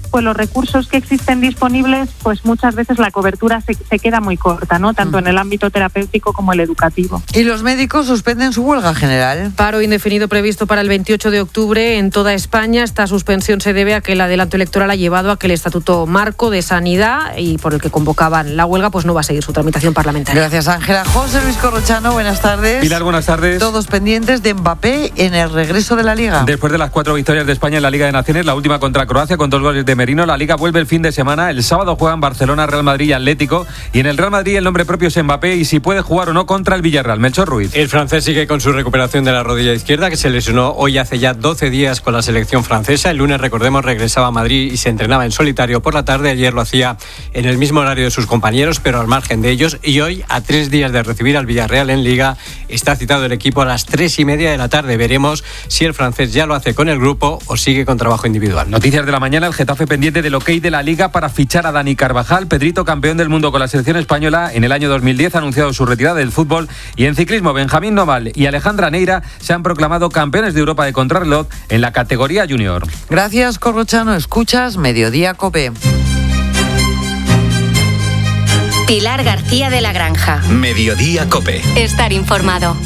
Speaker 13: pues los recursos que existen disponibles, pues muchas veces la cobertura se, se queda muy corta, ¿no? Tanto en el ámbito terapéutico como el educativo.
Speaker 7: ¿Y los médicos suspenden su huelga general?
Speaker 4: Paro indefinido previsto para el veintiocho de octubre en toda España. Esta suspensión se debe a que el adelanto electoral ha llevado a que el Estatuto Marco de Sanidad y por el que convocaban la huelga, pues no va a seguir su tramitación parlamentaria.
Speaker 7: Gracias, Ángela. José Luis Corrochano, buenas tardes.
Speaker 11: Pilar, buenas tardes.
Speaker 7: Todos pendientes de Mbappé en el regreso de la Liga.
Speaker 11: Después de las cuatro victorias de España en la Liga de Naciones, la última contra Croacia con dos goles de Merino, la Liga vuelve el fin de semana. El sábado juegan Barcelona, Real Madrid y Atlético. Y en el Real Madrid el nombre propio es Mbappé y si puede jugar o no contra el Villarreal. Melchor Ruiz.
Speaker 14: El francés sigue con su recuperación de la rodilla izquierda, que se lesionó hoy hace ya doce días con la selección francesa. El lunes, recordemos, regresaba a Madrid y se entrenaba en solitario por la tarde. Ayer lo hacía en el mismo horario de sus compañeros, pero al margen de ellos. Y hoy, a tres días de recibir al Villarreal en Liga, está citado el equipo a las tres y media de la tarde. Veremos si el francés ya lo hace con el grupo o sigue con trabajo individual.
Speaker 11: Noticias de la mañana, el Getafe pendiente del ok de la Liga para fichar a Dani Carvajal. Pedrito, campeón del mundo con la selección española en el año dos mil diez, ha anunciado su retirada del fútbol. Y en ciclismo, Benjamín Noval y Alejandra Neira se han proclamado campeones de Europa de contrarreloj en la categoría junior.
Speaker 7: Gracias, Corrochano. Escuchas Mediodía COPE.
Speaker 18: Pilar García de la Granja.
Speaker 19: Mediodía COPE.
Speaker 18: Estar informado.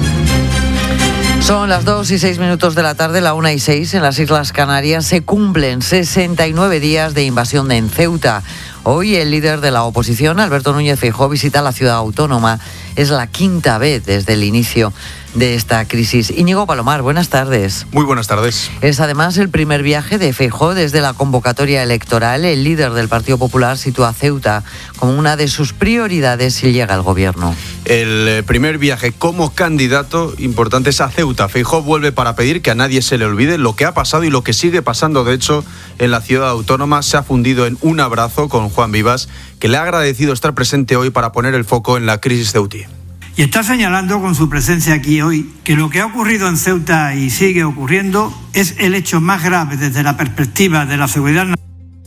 Speaker 7: Son las dos y seis minutos de la tarde, la una y seis en las Islas Canarias. Se cumplen sesenta y nueve días de invasión en Ceuta. Hoy el líder de la oposición, Alberto Núñez Feijóo, visita la ciudad autónoma. Es la quinta vez desde el inicio de esta crisis. Íñigo Palomar, buenas tardes.
Speaker 15: Muy buenas tardes.
Speaker 7: Es además el primer viaje de Feijóo desde la convocatoria electoral. El líder del Partido Popular sitúa a Ceuta como una de sus prioridades si llega al gobierno.
Speaker 15: El primer viaje como candidato importante es a Ceuta. Feijóo vuelve para pedir que a nadie se le olvide lo que ha pasado y lo que sigue pasando. De hecho, en la ciudad autónoma se ha fundido en un abrazo con Juan Vivas, que le ha agradecido estar presente hoy para poner el foco en la crisis ceutí.
Speaker 16: Y está señalando con su presencia aquí hoy que lo que ha ocurrido en Ceuta y sigue ocurriendo es el hecho más grave desde la perspectiva de la seguridad nacional.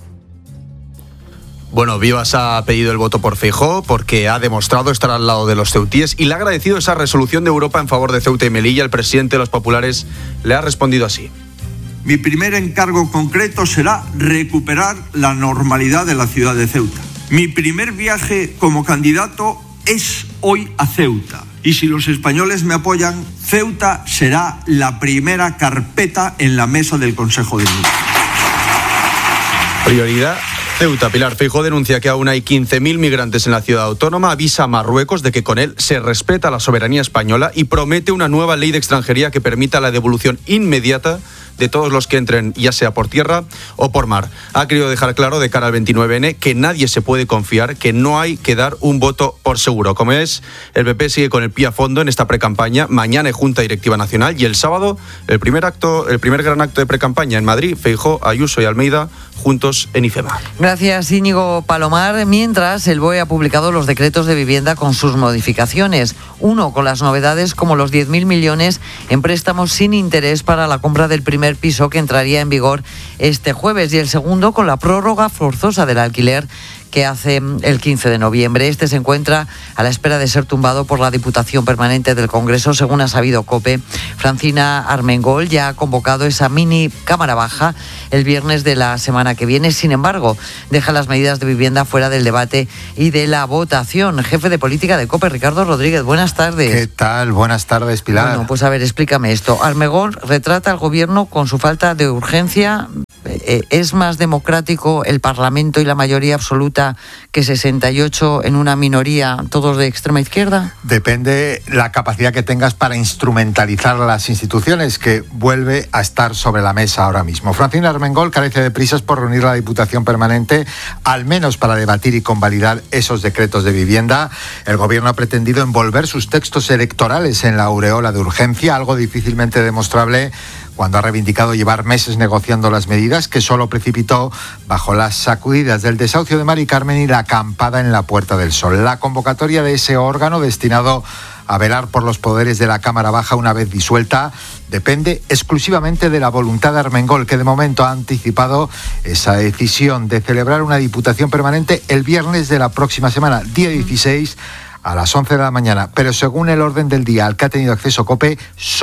Speaker 15: Bueno, Vivas ha pedido el voto por Feijóo porque ha demostrado estar al lado de los ceutíes y le ha agradecido esa resolución de Europa en favor de Ceuta y Melilla. El presidente de los populares le ha respondido así.
Speaker 17: Mi primer encargo concreto será recuperar la normalidad de la ciudad de Ceuta. Mi primer viaje como candidato es hoy a Ceuta. Y si los españoles me apoyan, Ceuta será la primera carpeta en la mesa del Consejo de Ministros.
Speaker 15: Prioridad Ceuta. Pilar, Feijóo denuncia que aún hay quince mil migrantes en la ciudad autónoma, avisa a Marruecos de que con él se respeta la soberanía española y promete una nueva ley de extranjería que permita la devolución inmediata de todos los que entren, ya sea por tierra o por mar. Ha querido dejar claro de cara al veintinueve ene que nadie se puede confiar, que no hay que dar un voto por seguro. Como es, el P P sigue con el pie a fondo en esta precampaña. Mañana hay Junta Directiva Nacional y el sábado el primer acto, el primer gran acto de precampaña en Madrid. Feijóo, Ayuso y Almeida juntos en IFEMA.
Speaker 7: Gracias, Íñigo Palomar. Mientras, el B O E ha publicado los decretos de vivienda con sus modificaciones. Uno con las novedades como los diez mil millones en préstamos sin interés para la compra del primer piso, que entraría en vigor este jueves, y el segundo con la prórroga forzosa del alquiler que hace el quince de noviembre. Este se encuentra a la espera de ser tumbado por la Diputación Permanente del Congreso, según ha sabido COPE. Francina Armengol ya ha convocado esa mini cámara baja el viernes de la semana que viene. Sin embargo, deja las medidas de vivienda fuera del debate y de la votación. Jefe de política de COPE, Ricardo Rodríguez, buenas tardes.
Speaker 20: ¿Qué tal? Buenas tardes, Pilar.
Speaker 7: Bueno, pues a ver, explícame esto. Armengol retrata al gobierno con su falta de urgencia. ¿Es más democrático el Parlamento y la mayoría absoluta que sesenta y ocho en una minoría, todos de extrema izquierda?
Speaker 20: Depende la capacidad que tengas para instrumentalizar las instituciones, que vuelve a estar sobre la mesa ahora mismo. Francina Armengol carece de prisas por reunir la Diputación Permanente, al menos para debatir y convalidar esos decretos de vivienda. El gobierno ha pretendido envolver sus textos electorales en la aureola de urgencia, algo difícilmente demostrable cuando ha reivindicado llevar meses negociando las medidas, que solo precipitó bajo las sacudidas del desahucio de Mari Carmen y la acampada en la Puerta del Sol. La convocatoria de ese órgano destinado a velar por los poderes de la Cámara Baja una vez disuelta depende exclusivamente de la voluntad de Armengol, que de momento ha anticipado esa decisión de celebrar una Diputación Permanente el viernes de la próxima semana, día dieciséis, a las once de la mañana. Pero según el orden del día al que ha tenido acceso COPE, solo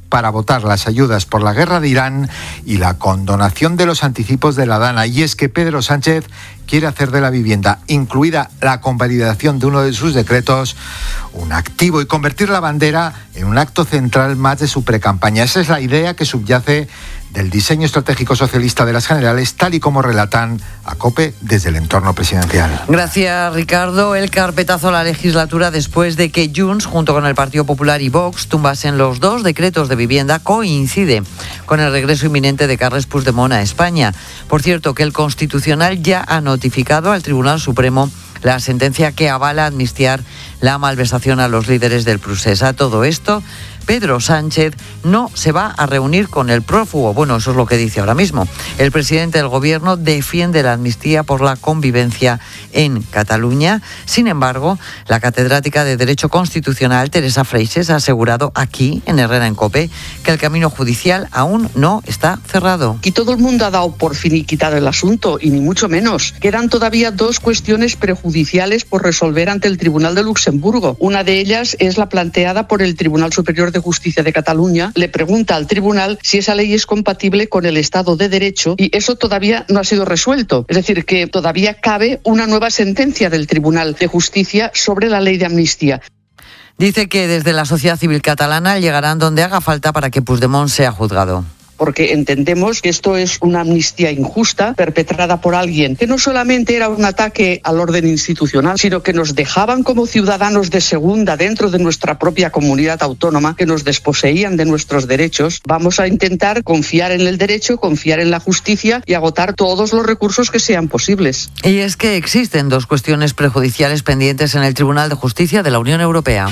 Speaker 20: para votar las ayudas por la guerra de Irán y la condonación de los anticipos de la DANA. Y es que Pedro Sánchez quiere hacer de la vivienda, incluida la convalidación de uno de sus decretos, un activo y convertir la bandera en un acto central más de su precampaña. Esa es la idea que subyace del diseño estratégico socialista de las generales, tal y como relatan a COPE desde el entorno presidencial.
Speaker 7: Gracias, Ricardo. El carpetazo a la legislatura después de que Junts, junto con el Partido Popular y Vox, tumbasen los dos decretos de vivienda, coincide con el regreso inminente de Carles Puigdemont a España. Por cierto, que el Constitucional ya ha notificado al Tribunal Supremo la sentencia que avala amnistiar la malversación a los líderes del Procés. A todo esto, Pedro Sánchez no se va a reunir con el prófugo. Bueno, eso es lo que dice ahora mismo. El presidente del Gobierno defiende la amnistía por la convivencia en Cataluña. Sin embargo, la catedrática de Derecho Constitucional, Teresa Freixes, ha asegurado aquí, en Herrera en COPE, que el camino judicial aún no está cerrado.
Speaker 21: Y todo el mundo ha dado por finiquitado el asunto, y ni mucho menos. Quedan todavía dos cuestiones prejudiciales por resolver ante el Tribunal de Luxemburgo. Una de ellas es la planteada por el Tribunal Superior de Justicia de Cataluña. Le pregunta al tribunal si esa ley es compatible con el Estado de Derecho, y eso todavía no ha sido resuelto. Es decir, que todavía cabe una nueva sentencia del Tribunal de Justicia sobre la ley de amnistía.
Speaker 7: Dice que desde la sociedad civil catalana llegarán donde haga falta para que Puigdemont sea juzgado.
Speaker 21: Porque entendemos que esto es una amnistía injusta perpetrada por alguien que no solamente era un ataque al orden institucional, sino que nos dejaban como ciudadanos de segunda dentro de nuestra propia comunidad autónoma, que nos desposeían de nuestros derechos. Vamos a intentar confiar en el derecho, confiar en la justicia y agotar todos los recursos que sean posibles.
Speaker 7: Y es que existen dos cuestiones prejudiciales pendientes en el Tribunal de Justicia de la Unión Europea.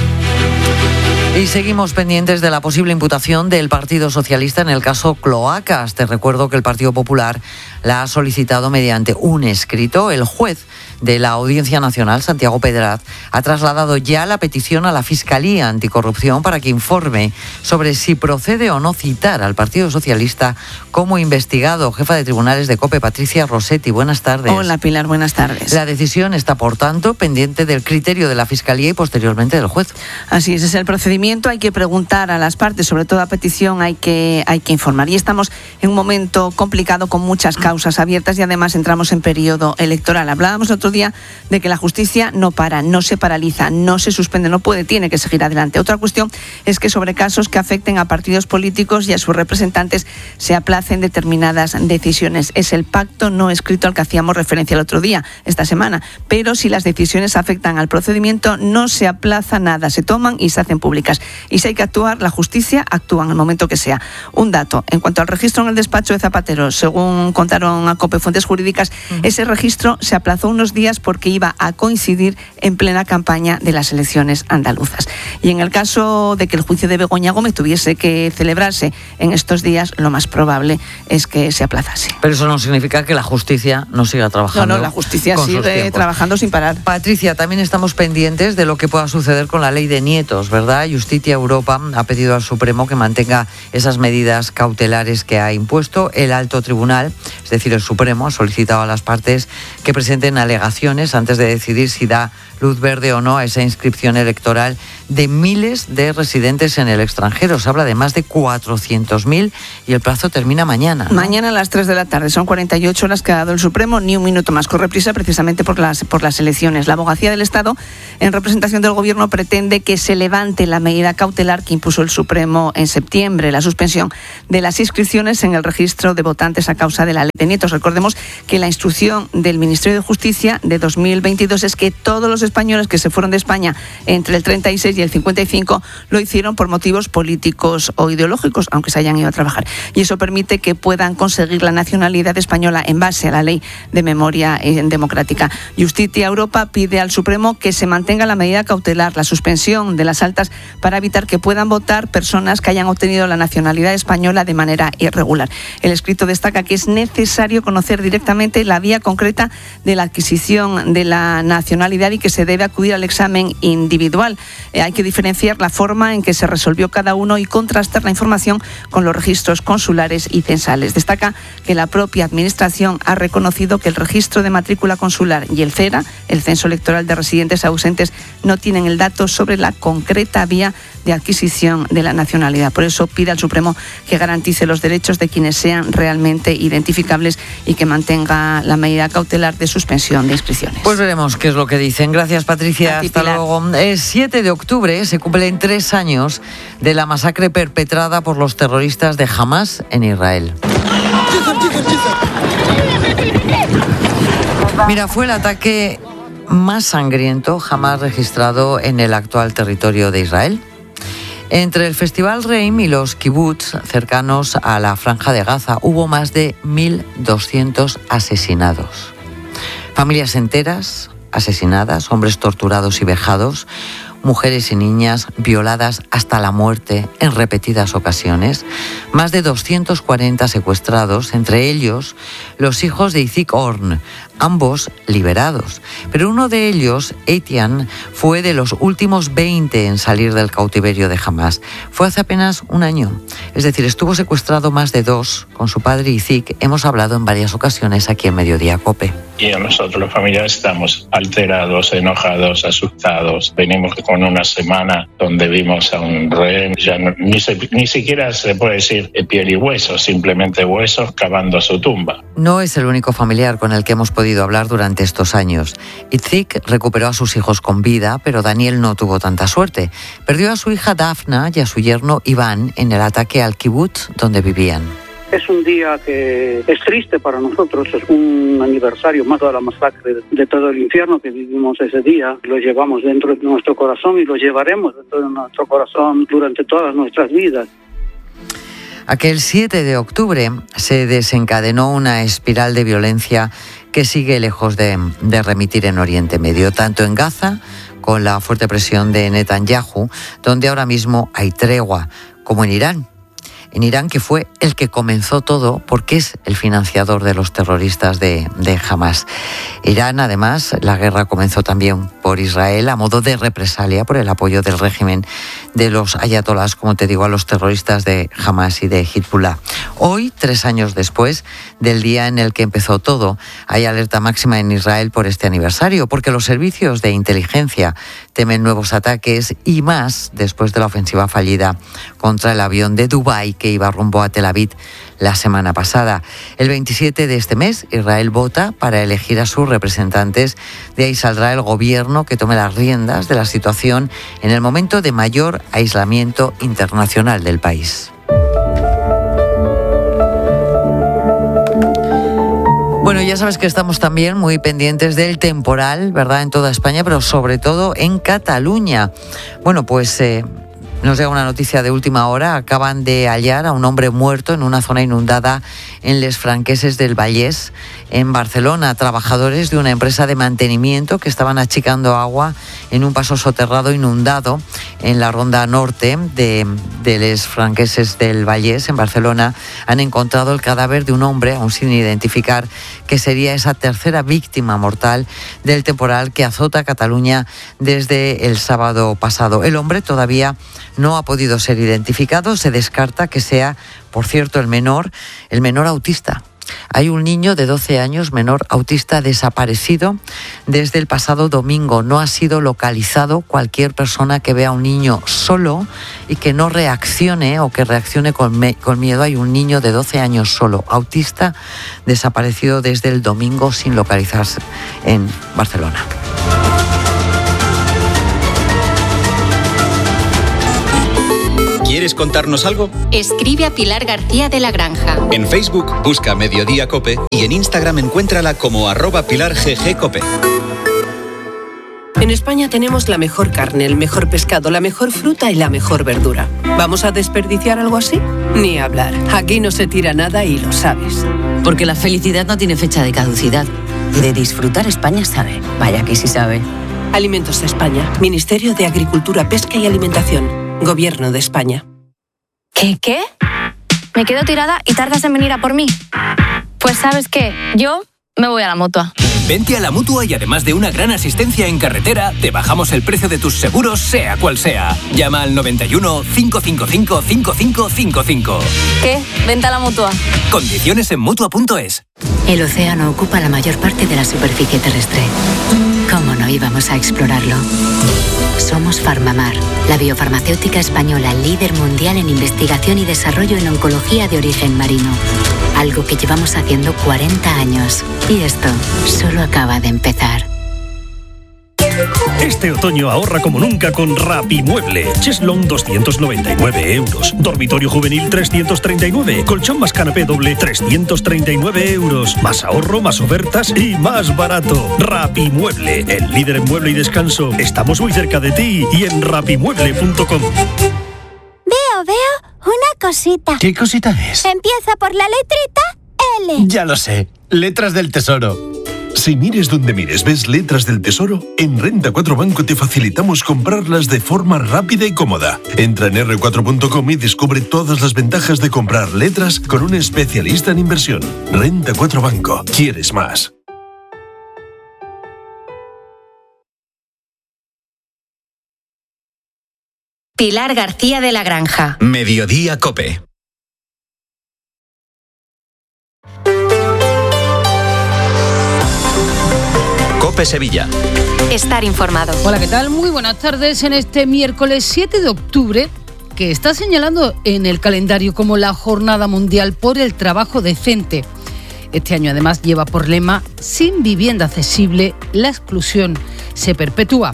Speaker 7: Y seguimos pendientes de la posible imputación del Partido Socialista en el caso Cloacas. Te recuerdo que el Partido Popular la ha solicitado mediante un escrito. El juez de la Audiencia Nacional, Santiago Pedraz, ha trasladado ya la petición a la Fiscalía Anticorrupción para que informe sobre si procede o no citar al Partido Socialista como investigado. Jefa de Tribunales de COPE, Patricia Rossetti, buenas tardes.
Speaker 22: Hola, Pilar, buenas tardes.
Speaker 7: La decisión está, por tanto, pendiente del criterio de la Fiscalía y posteriormente del juez.
Speaker 22: Así es, es el procedimiento. Hay que preguntar a las partes, sobre todo a petición hay que, hay que informar. Y estamos en un momento complicado con muchas causas abiertas y además entramos en periodo electoral. Hablábamos el otro día de que la justicia no para, no se paraliza, no se suspende, no puede, tiene que seguir adelante. Otra cuestión es que sobre casos que afecten a partidos políticos y a sus representantes se aplacen determinadas decisiones. Es el pacto no escrito al que hacíamos referencia el otro día, esta semana. Pero si las decisiones afectan al procedimiento, no se aplaza nada, se toman y se hacen públicas. Y si hay que actuar, la justicia actúa en el momento que sea. Un dato, en cuanto al registro en el despacho de Zapatero, según contaron a COPE fuentes jurídicas, uh-huh. ese registro se aplazó unos días porque iba a coincidir en plena campaña de las elecciones andaluzas. Y en el caso de que el juicio de Begoña Gómez tuviese que celebrarse en estos días, lo más probable es que se aplazase.
Speaker 7: Pero eso no significa que la justicia no siga trabajando.
Speaker 22: No, no, la justicia sigue trabajando sin parar.
Speaker 7: Patricia, también estamos pendientes de lo que pueda suceder con la ley de nietos, ¿verdad? Justicia Europa ha pedido al Supremo que mantenga esas medidas cautelares que ha impuesto. El alto tribunal, es decir, el Supremo, ha solicitado a las partes que presenten alegaciones antes de decidir si da luz verde o no a esa inscripción electoral de miles de residentes en el extranjero. Se habla de más de cuatrocientos mil y el plazo termina mañana, ¿no?
Speaker 22: Mañana a las tres de la tarde. Son cuarenta y ocho horas que ha dado el Supremo, ni un minuto más. Corre prisa precisamente por las, por las elecciones. La Abogacía del Estado, en representación del Gobierno, pretende que se levante la medida cautelar que impuso el Supremo en septiembre, la suspensión de las inscripciones en el registro de votantes a causa de la ley de nietos. Recordemos que la instrucción del Ministerio de Justicia de dos mil veintidós es que todos los españoles que se fueron de España entre el treinta y seis y el cincuenta y cinco lo hicieron por motivos políticos o ideológicos, aunque se hayan ido a trabajar. Y eso permite que puedan conseguir la nacionalidad española en base a la ley de memoria democrática. Justicia Europa pide al Supremo que se mantenga la medida cautelar, la suspensión de las altas, para evitar que puedan votar personas que hayan obtenido la nacionalidad española de manera irregular. El escrito destaca que es necesario conocer directamente la vía concreta de la adquisición de la nacionalidad y que se se debe acudir al examen individual. Eh, hay que diferenciar la forma en que se resolvió cada uno y contrastar la información con los registros consulares y censales. Destaca que la propia Administración ha reconocido que el registro de matrícula consular y el CERA, el Censo Electoral de Residentes Ausentes, no tienen el dato sobre la concreta vía de adquisición de la nacionalidad. Por eso pide al Supremo que garantice los derechos de quienes sean realmente identificables y que mantenga la medida cautelar de suspensión de inscripciones.
Speaker 7: Pues veremos qué es lo que dicen. Gracias, Patricia. Hasta luego. El siete de octubre se cumplen tres años de la masacre perpetrada por los terroristas de Hamas en Israel. Mira, fue el ataque más sangriento jamás registrado en el actual territorio de Israel. Entre el Festival Reim y los kibutz cercanos a la Franja de Gaza hubo más de mil doscientos asesinados. Familias enteras asesinadas, hombres torturados y vejados, mujeres y niñas violadas hasta la muerte en repetidas ocasiones, más de doscientos cuarenta secuestrados, entre ellos los hijos de Itzik Orn, ambos liberados. Pero uno de ellos, Etienne, fue de los últimos veinte en salir del cautiverio de Hamas. Fue hace apenas un año. Es decir, estuvo secuestrado más de dos con su padre Itzik. Hemos hablado en varias ocasiones aquí en Mediodía COPE.
Speaker 2: Y nosotros los familiares estamos alterados, enojados, asustados. Venimos con una semana donde vimos a un rehén, ya no, ni, se, ni siquiera se puede decir piel y huesos, simplemente huesos cavando su tumba.
Speaker 7: No es el único familiar con el que hemos podido hablar durante estos años. Itzik recuperó a sus hijos con vida, pero Daniel no tuvo tanta suerte. Perdió a su hija Dafna y a su yerno Iván en el ataque al kibutz donde vivían.
Speaker 3: Es un día que es triste para nosotros, es un aniversario más de la masacre de todo el infierno que vivimos ese día. Lo llevamos dentro de nuestro corazón y lo llevaremos dentro de nuestro corazón durante todas nuestras vidas.
Speaker 7: Aquel siete de octubre se desencadenó una espiral de violencia que sigue lejos de, de remitir en Oriente Medio, tanto en Gaza, con la fuerte presión de Netanyahu, donde ahora mismo hay tregua, como en Irán. En Irán, que fue el que comenzó todo porque es el financiador de los terroristas de, de Hamas. Irán, además, la guerra comenzó también por Israel a modo de represalia por el apoyo del régimen de los ayatolás, como te digo, a los terroristas de Hamas y de Hezbollah. Hoy, tres años después del día en el que empezó todo, hay alerta máxima en Israel por este aniversario, porque los servicios de inteligencia temen nuevos ataques y más después de la ofensiva fallida contra el avión de Dubái que iba rumbo a Tel Aviv la semana pasada. El veintisiete de este mes, Israel vota para elegir a sus representantes. De ahí saldrá el gobierno que tome las riendas de la situación en el momento de mayor aislamiento internacional del país. Bueno, ya sabes que estamos también muy pendientes del temporal, ¿verdad?, en toda España, pero sobre todo en Cataluña. Bueno, pues eh, nos llega una noticia de última hora. Acaban de hallar a un hombre muerto en una zona inundada en Les Franqueses del Vallès, en Barcelona. Trabajadores de una empresa de mantenimiento que estaban achicando agua en un paso soterrado inundado en la ronda norte de, de Les Franqueses del Vallès, en Barcelona, han encontrado el cadáver de un hombre, aún sin identificar, que sería esa tercera víctima mortal del temporal que azota Cataluña desde el sábado pasado. El hombre todavía no ha podido ser identificado. Se descarta que sea, por cierto, el menor, el menor autista. Hay un niño de doce años, menor autista, desaparecido desde el pasado domingo. No ha sido localizado. Cualquier persona que vea a un niño solo y que no reaccione o que reaccione con, me- con miedo. Hay un niño de doce años solo, autista, desaparecido desde el domingo sin localizarse en Barcelona.
Speaker 19: ¿Quieres contarnos algo?
Speaker 18: Escribe a Pilar García de la Granja.
Speaker 19: En Facebook busca Mediodía Cope y en Instagram encuéntrala como arroba Pilar G G Cope.
Speaker 23: En España tenemos la mejor carne, el mejor pescado, la mejor fruta y la mejor verdura. ¿Vamos a desperdiciar algo así? Ni hablar. Aquí no se tira nada y lo sabes.
Speaker 24: Porque la felicidad no tiene fecha de caducidad. De disfrutar España sabe. Vaya que sí sabe.
Speaker 23: Alimentos de España. Ministerio de Agricultura, Pesca y Alimentación. Gobierno de España.
Speaker 25: ¿Qué, qué? ¿Me quedo tirada y tardas en venir a por mí? Pues ¿sabes qué? Yo me voy a la Mutua.
Speaker 1: Vente a la Mutua y además de una gran asistencia en carretera, te bajamos el precio de tus seguros, sea cual sea. Llama al noventa y uno, cinco cinco cinco, cinco cinco cinco cinco.
Speaker 25: ¿Qué? Vente a la Mutua.
Speaker 1: Condiciones en Mutua punto es.
Speaker 5: El océano ocupa la mayor parte de la superficie terrestre. ¿Cómo no íbamos a explorarlo? Somos Farmamar, la biofarmacéutica española líder mundial en investigación y desarrollo en oncología de origen marino. Algo que llevamos haciendo cuarenta años. Y esto solo acaba de empezar.
Speaker 6: Este otoño ahorra como nunca con Rapimueble. Cheslong doscientos noventa y nueve euros. Dormitorio juvenil trescientos treinta y nueve. Colchón más canapé doble trescientos treinta y nueve euros. Más ahorro, más ofertas y más barato. Rapimueble, el líder en mueble y descanso. Estamos muy cerca de ti y en rapimueble punto com.
Speaker 8: Veo, veo una cosita.
Speaker 12: ¿Qué cosita es?
Speaker 8: Empieza por la letrita L.
Speaker 12: Ya lo sé. Letras del Tesoro.
Speaker 26: Si mires donde mires ves letras del Tesoro, en Renta cuatro Banco te facilitamos comprarlas de forma rápida y cómoda. Entra en erre cuatro punto com y descubre todas las ventajas de comprar letras con un especialista en inversión. Renta cuatro Banco. ¿Quieres más?
Speaker 18: Pilar García de la Granja.
Speaker 19: Mediodía COPE. COPE Sevilla.
Speaker 18: Estar informado.
Speaker 27: Hola, ¿qué tal? Muy buenas tardes en este miércoles siete de octubre, que está señalando en el calendario como la Jornada Mundial por el Trabajo Decente. Este año además lleva por lema: sin vivienda accesible, la exclusión se perpetúa.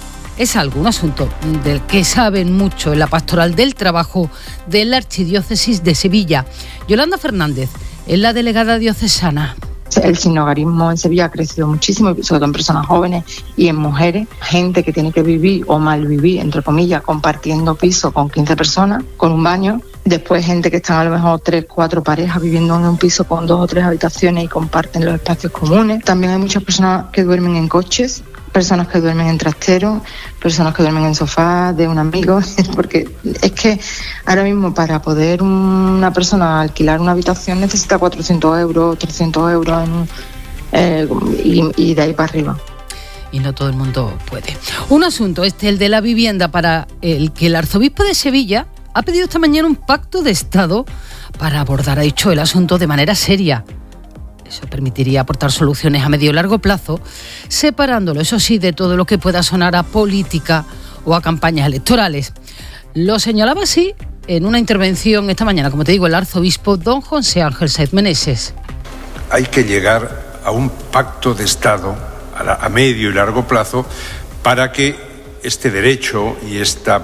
Speaker 27: Es algo, un asunto del que saben mucho en la Pastoral del Trabajo de la Archidiócesis de Sevilla. Yolanda Fernández es la delegada diocesana.
Speaker 28: El sinhogarismo en Sevilla ha crecido muchísimo, sobre todo en personas jóvenes y en mujeres, gente que tiene que vivir o malvivir, entre comillas, compartiendo piso con quince personas, con un baño. Después gente que están a lo mejor tres, cuatro parejas viviendo en un piso con dos o tres habitaciones y comparten los espacios comunes. También hay muchas personas que duermen en coches, personas que duermen en trasteros, personas que duermen en sofá de un amigo, porque es que ahora mismo para poder una persona alquilar una habitación necesita cuatrocientos euros, trescientos euros en, eh, y, y de ahí para arriba.
Speaker 27: Y no todo el mundo puede. Un asunto este, el de la vivienda, para el que el arzobispo de Sevilla ha pedido esta mañana un pacto de Estado para abordar, ha dicho, el asunto de manera seria. Eso permitiría aportar soluciones a medio y largo plazo, separándolo, eso sí, de todo lo que pueda sonar a política o a campañas electorales. Lo señalaba así en una intervención esta mañana, como te digo, el arzobispo don José Ángel Sáez Meneses.
Speaker 29: Hay que llegar a un pacto de Estado a, la, a medio y largo plazo para que este derecho y esta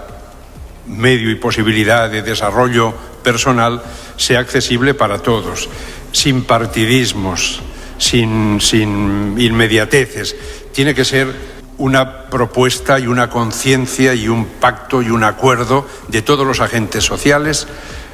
Speaker 29: medio y posibilidad de desarrollo personal sea accesible para todos, sin partidismos, sin, sin inmediateces. Tiene que ser una propuesta y una conciencia y un pacto y un acuerdo de todos los agentes sociales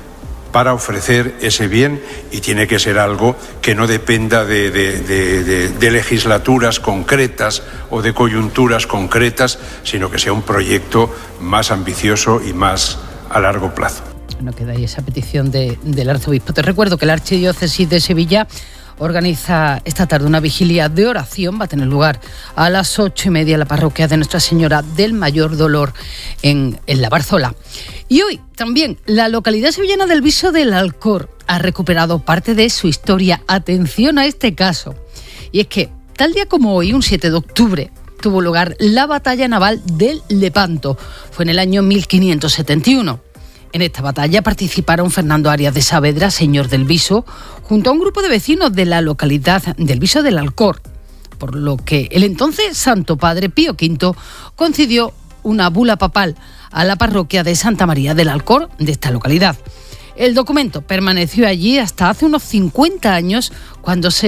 Speaker 29: para ofrecer ese bien, y tiene que ser algo que no dependa de, de, de, de, de legislaturas concretas o de coyunturas concretas, sino que sea un proyecto más ambicioso y más a largo plazo.
Speaker 27: No queda ahí esa petición de, del arzobispo. Te recuerdo que la Archidiócesis de Sevilla organiza esta tarde una vigilia de oración. Va a tener lugar a las ocho y media en la parroquia de Nuestra Señora del Mayor Dolor en, en La Barzola. Y hoy también la localidad sevillana del Viso del Alcor ha recuperado parte de su historia. Atención a este caso. Y es que tal día como hoy, un siete de octubre, tuvo lugar la batalla naval del Lepanto. Fue en el año mil quinientos setenta y uno. En esta batalla participaron Fernando Arias de Saavedra, señor del Viso, junto a un grupo de vecinos de la localidad del Viso del Alcor, por lo que el entonces Santo Padre Pío quinto concedió una bula papal a la parroquia de Santa María del Alcor de esta localidad. El documento permaneció allí hasta hace unos cincuenta años, cuando se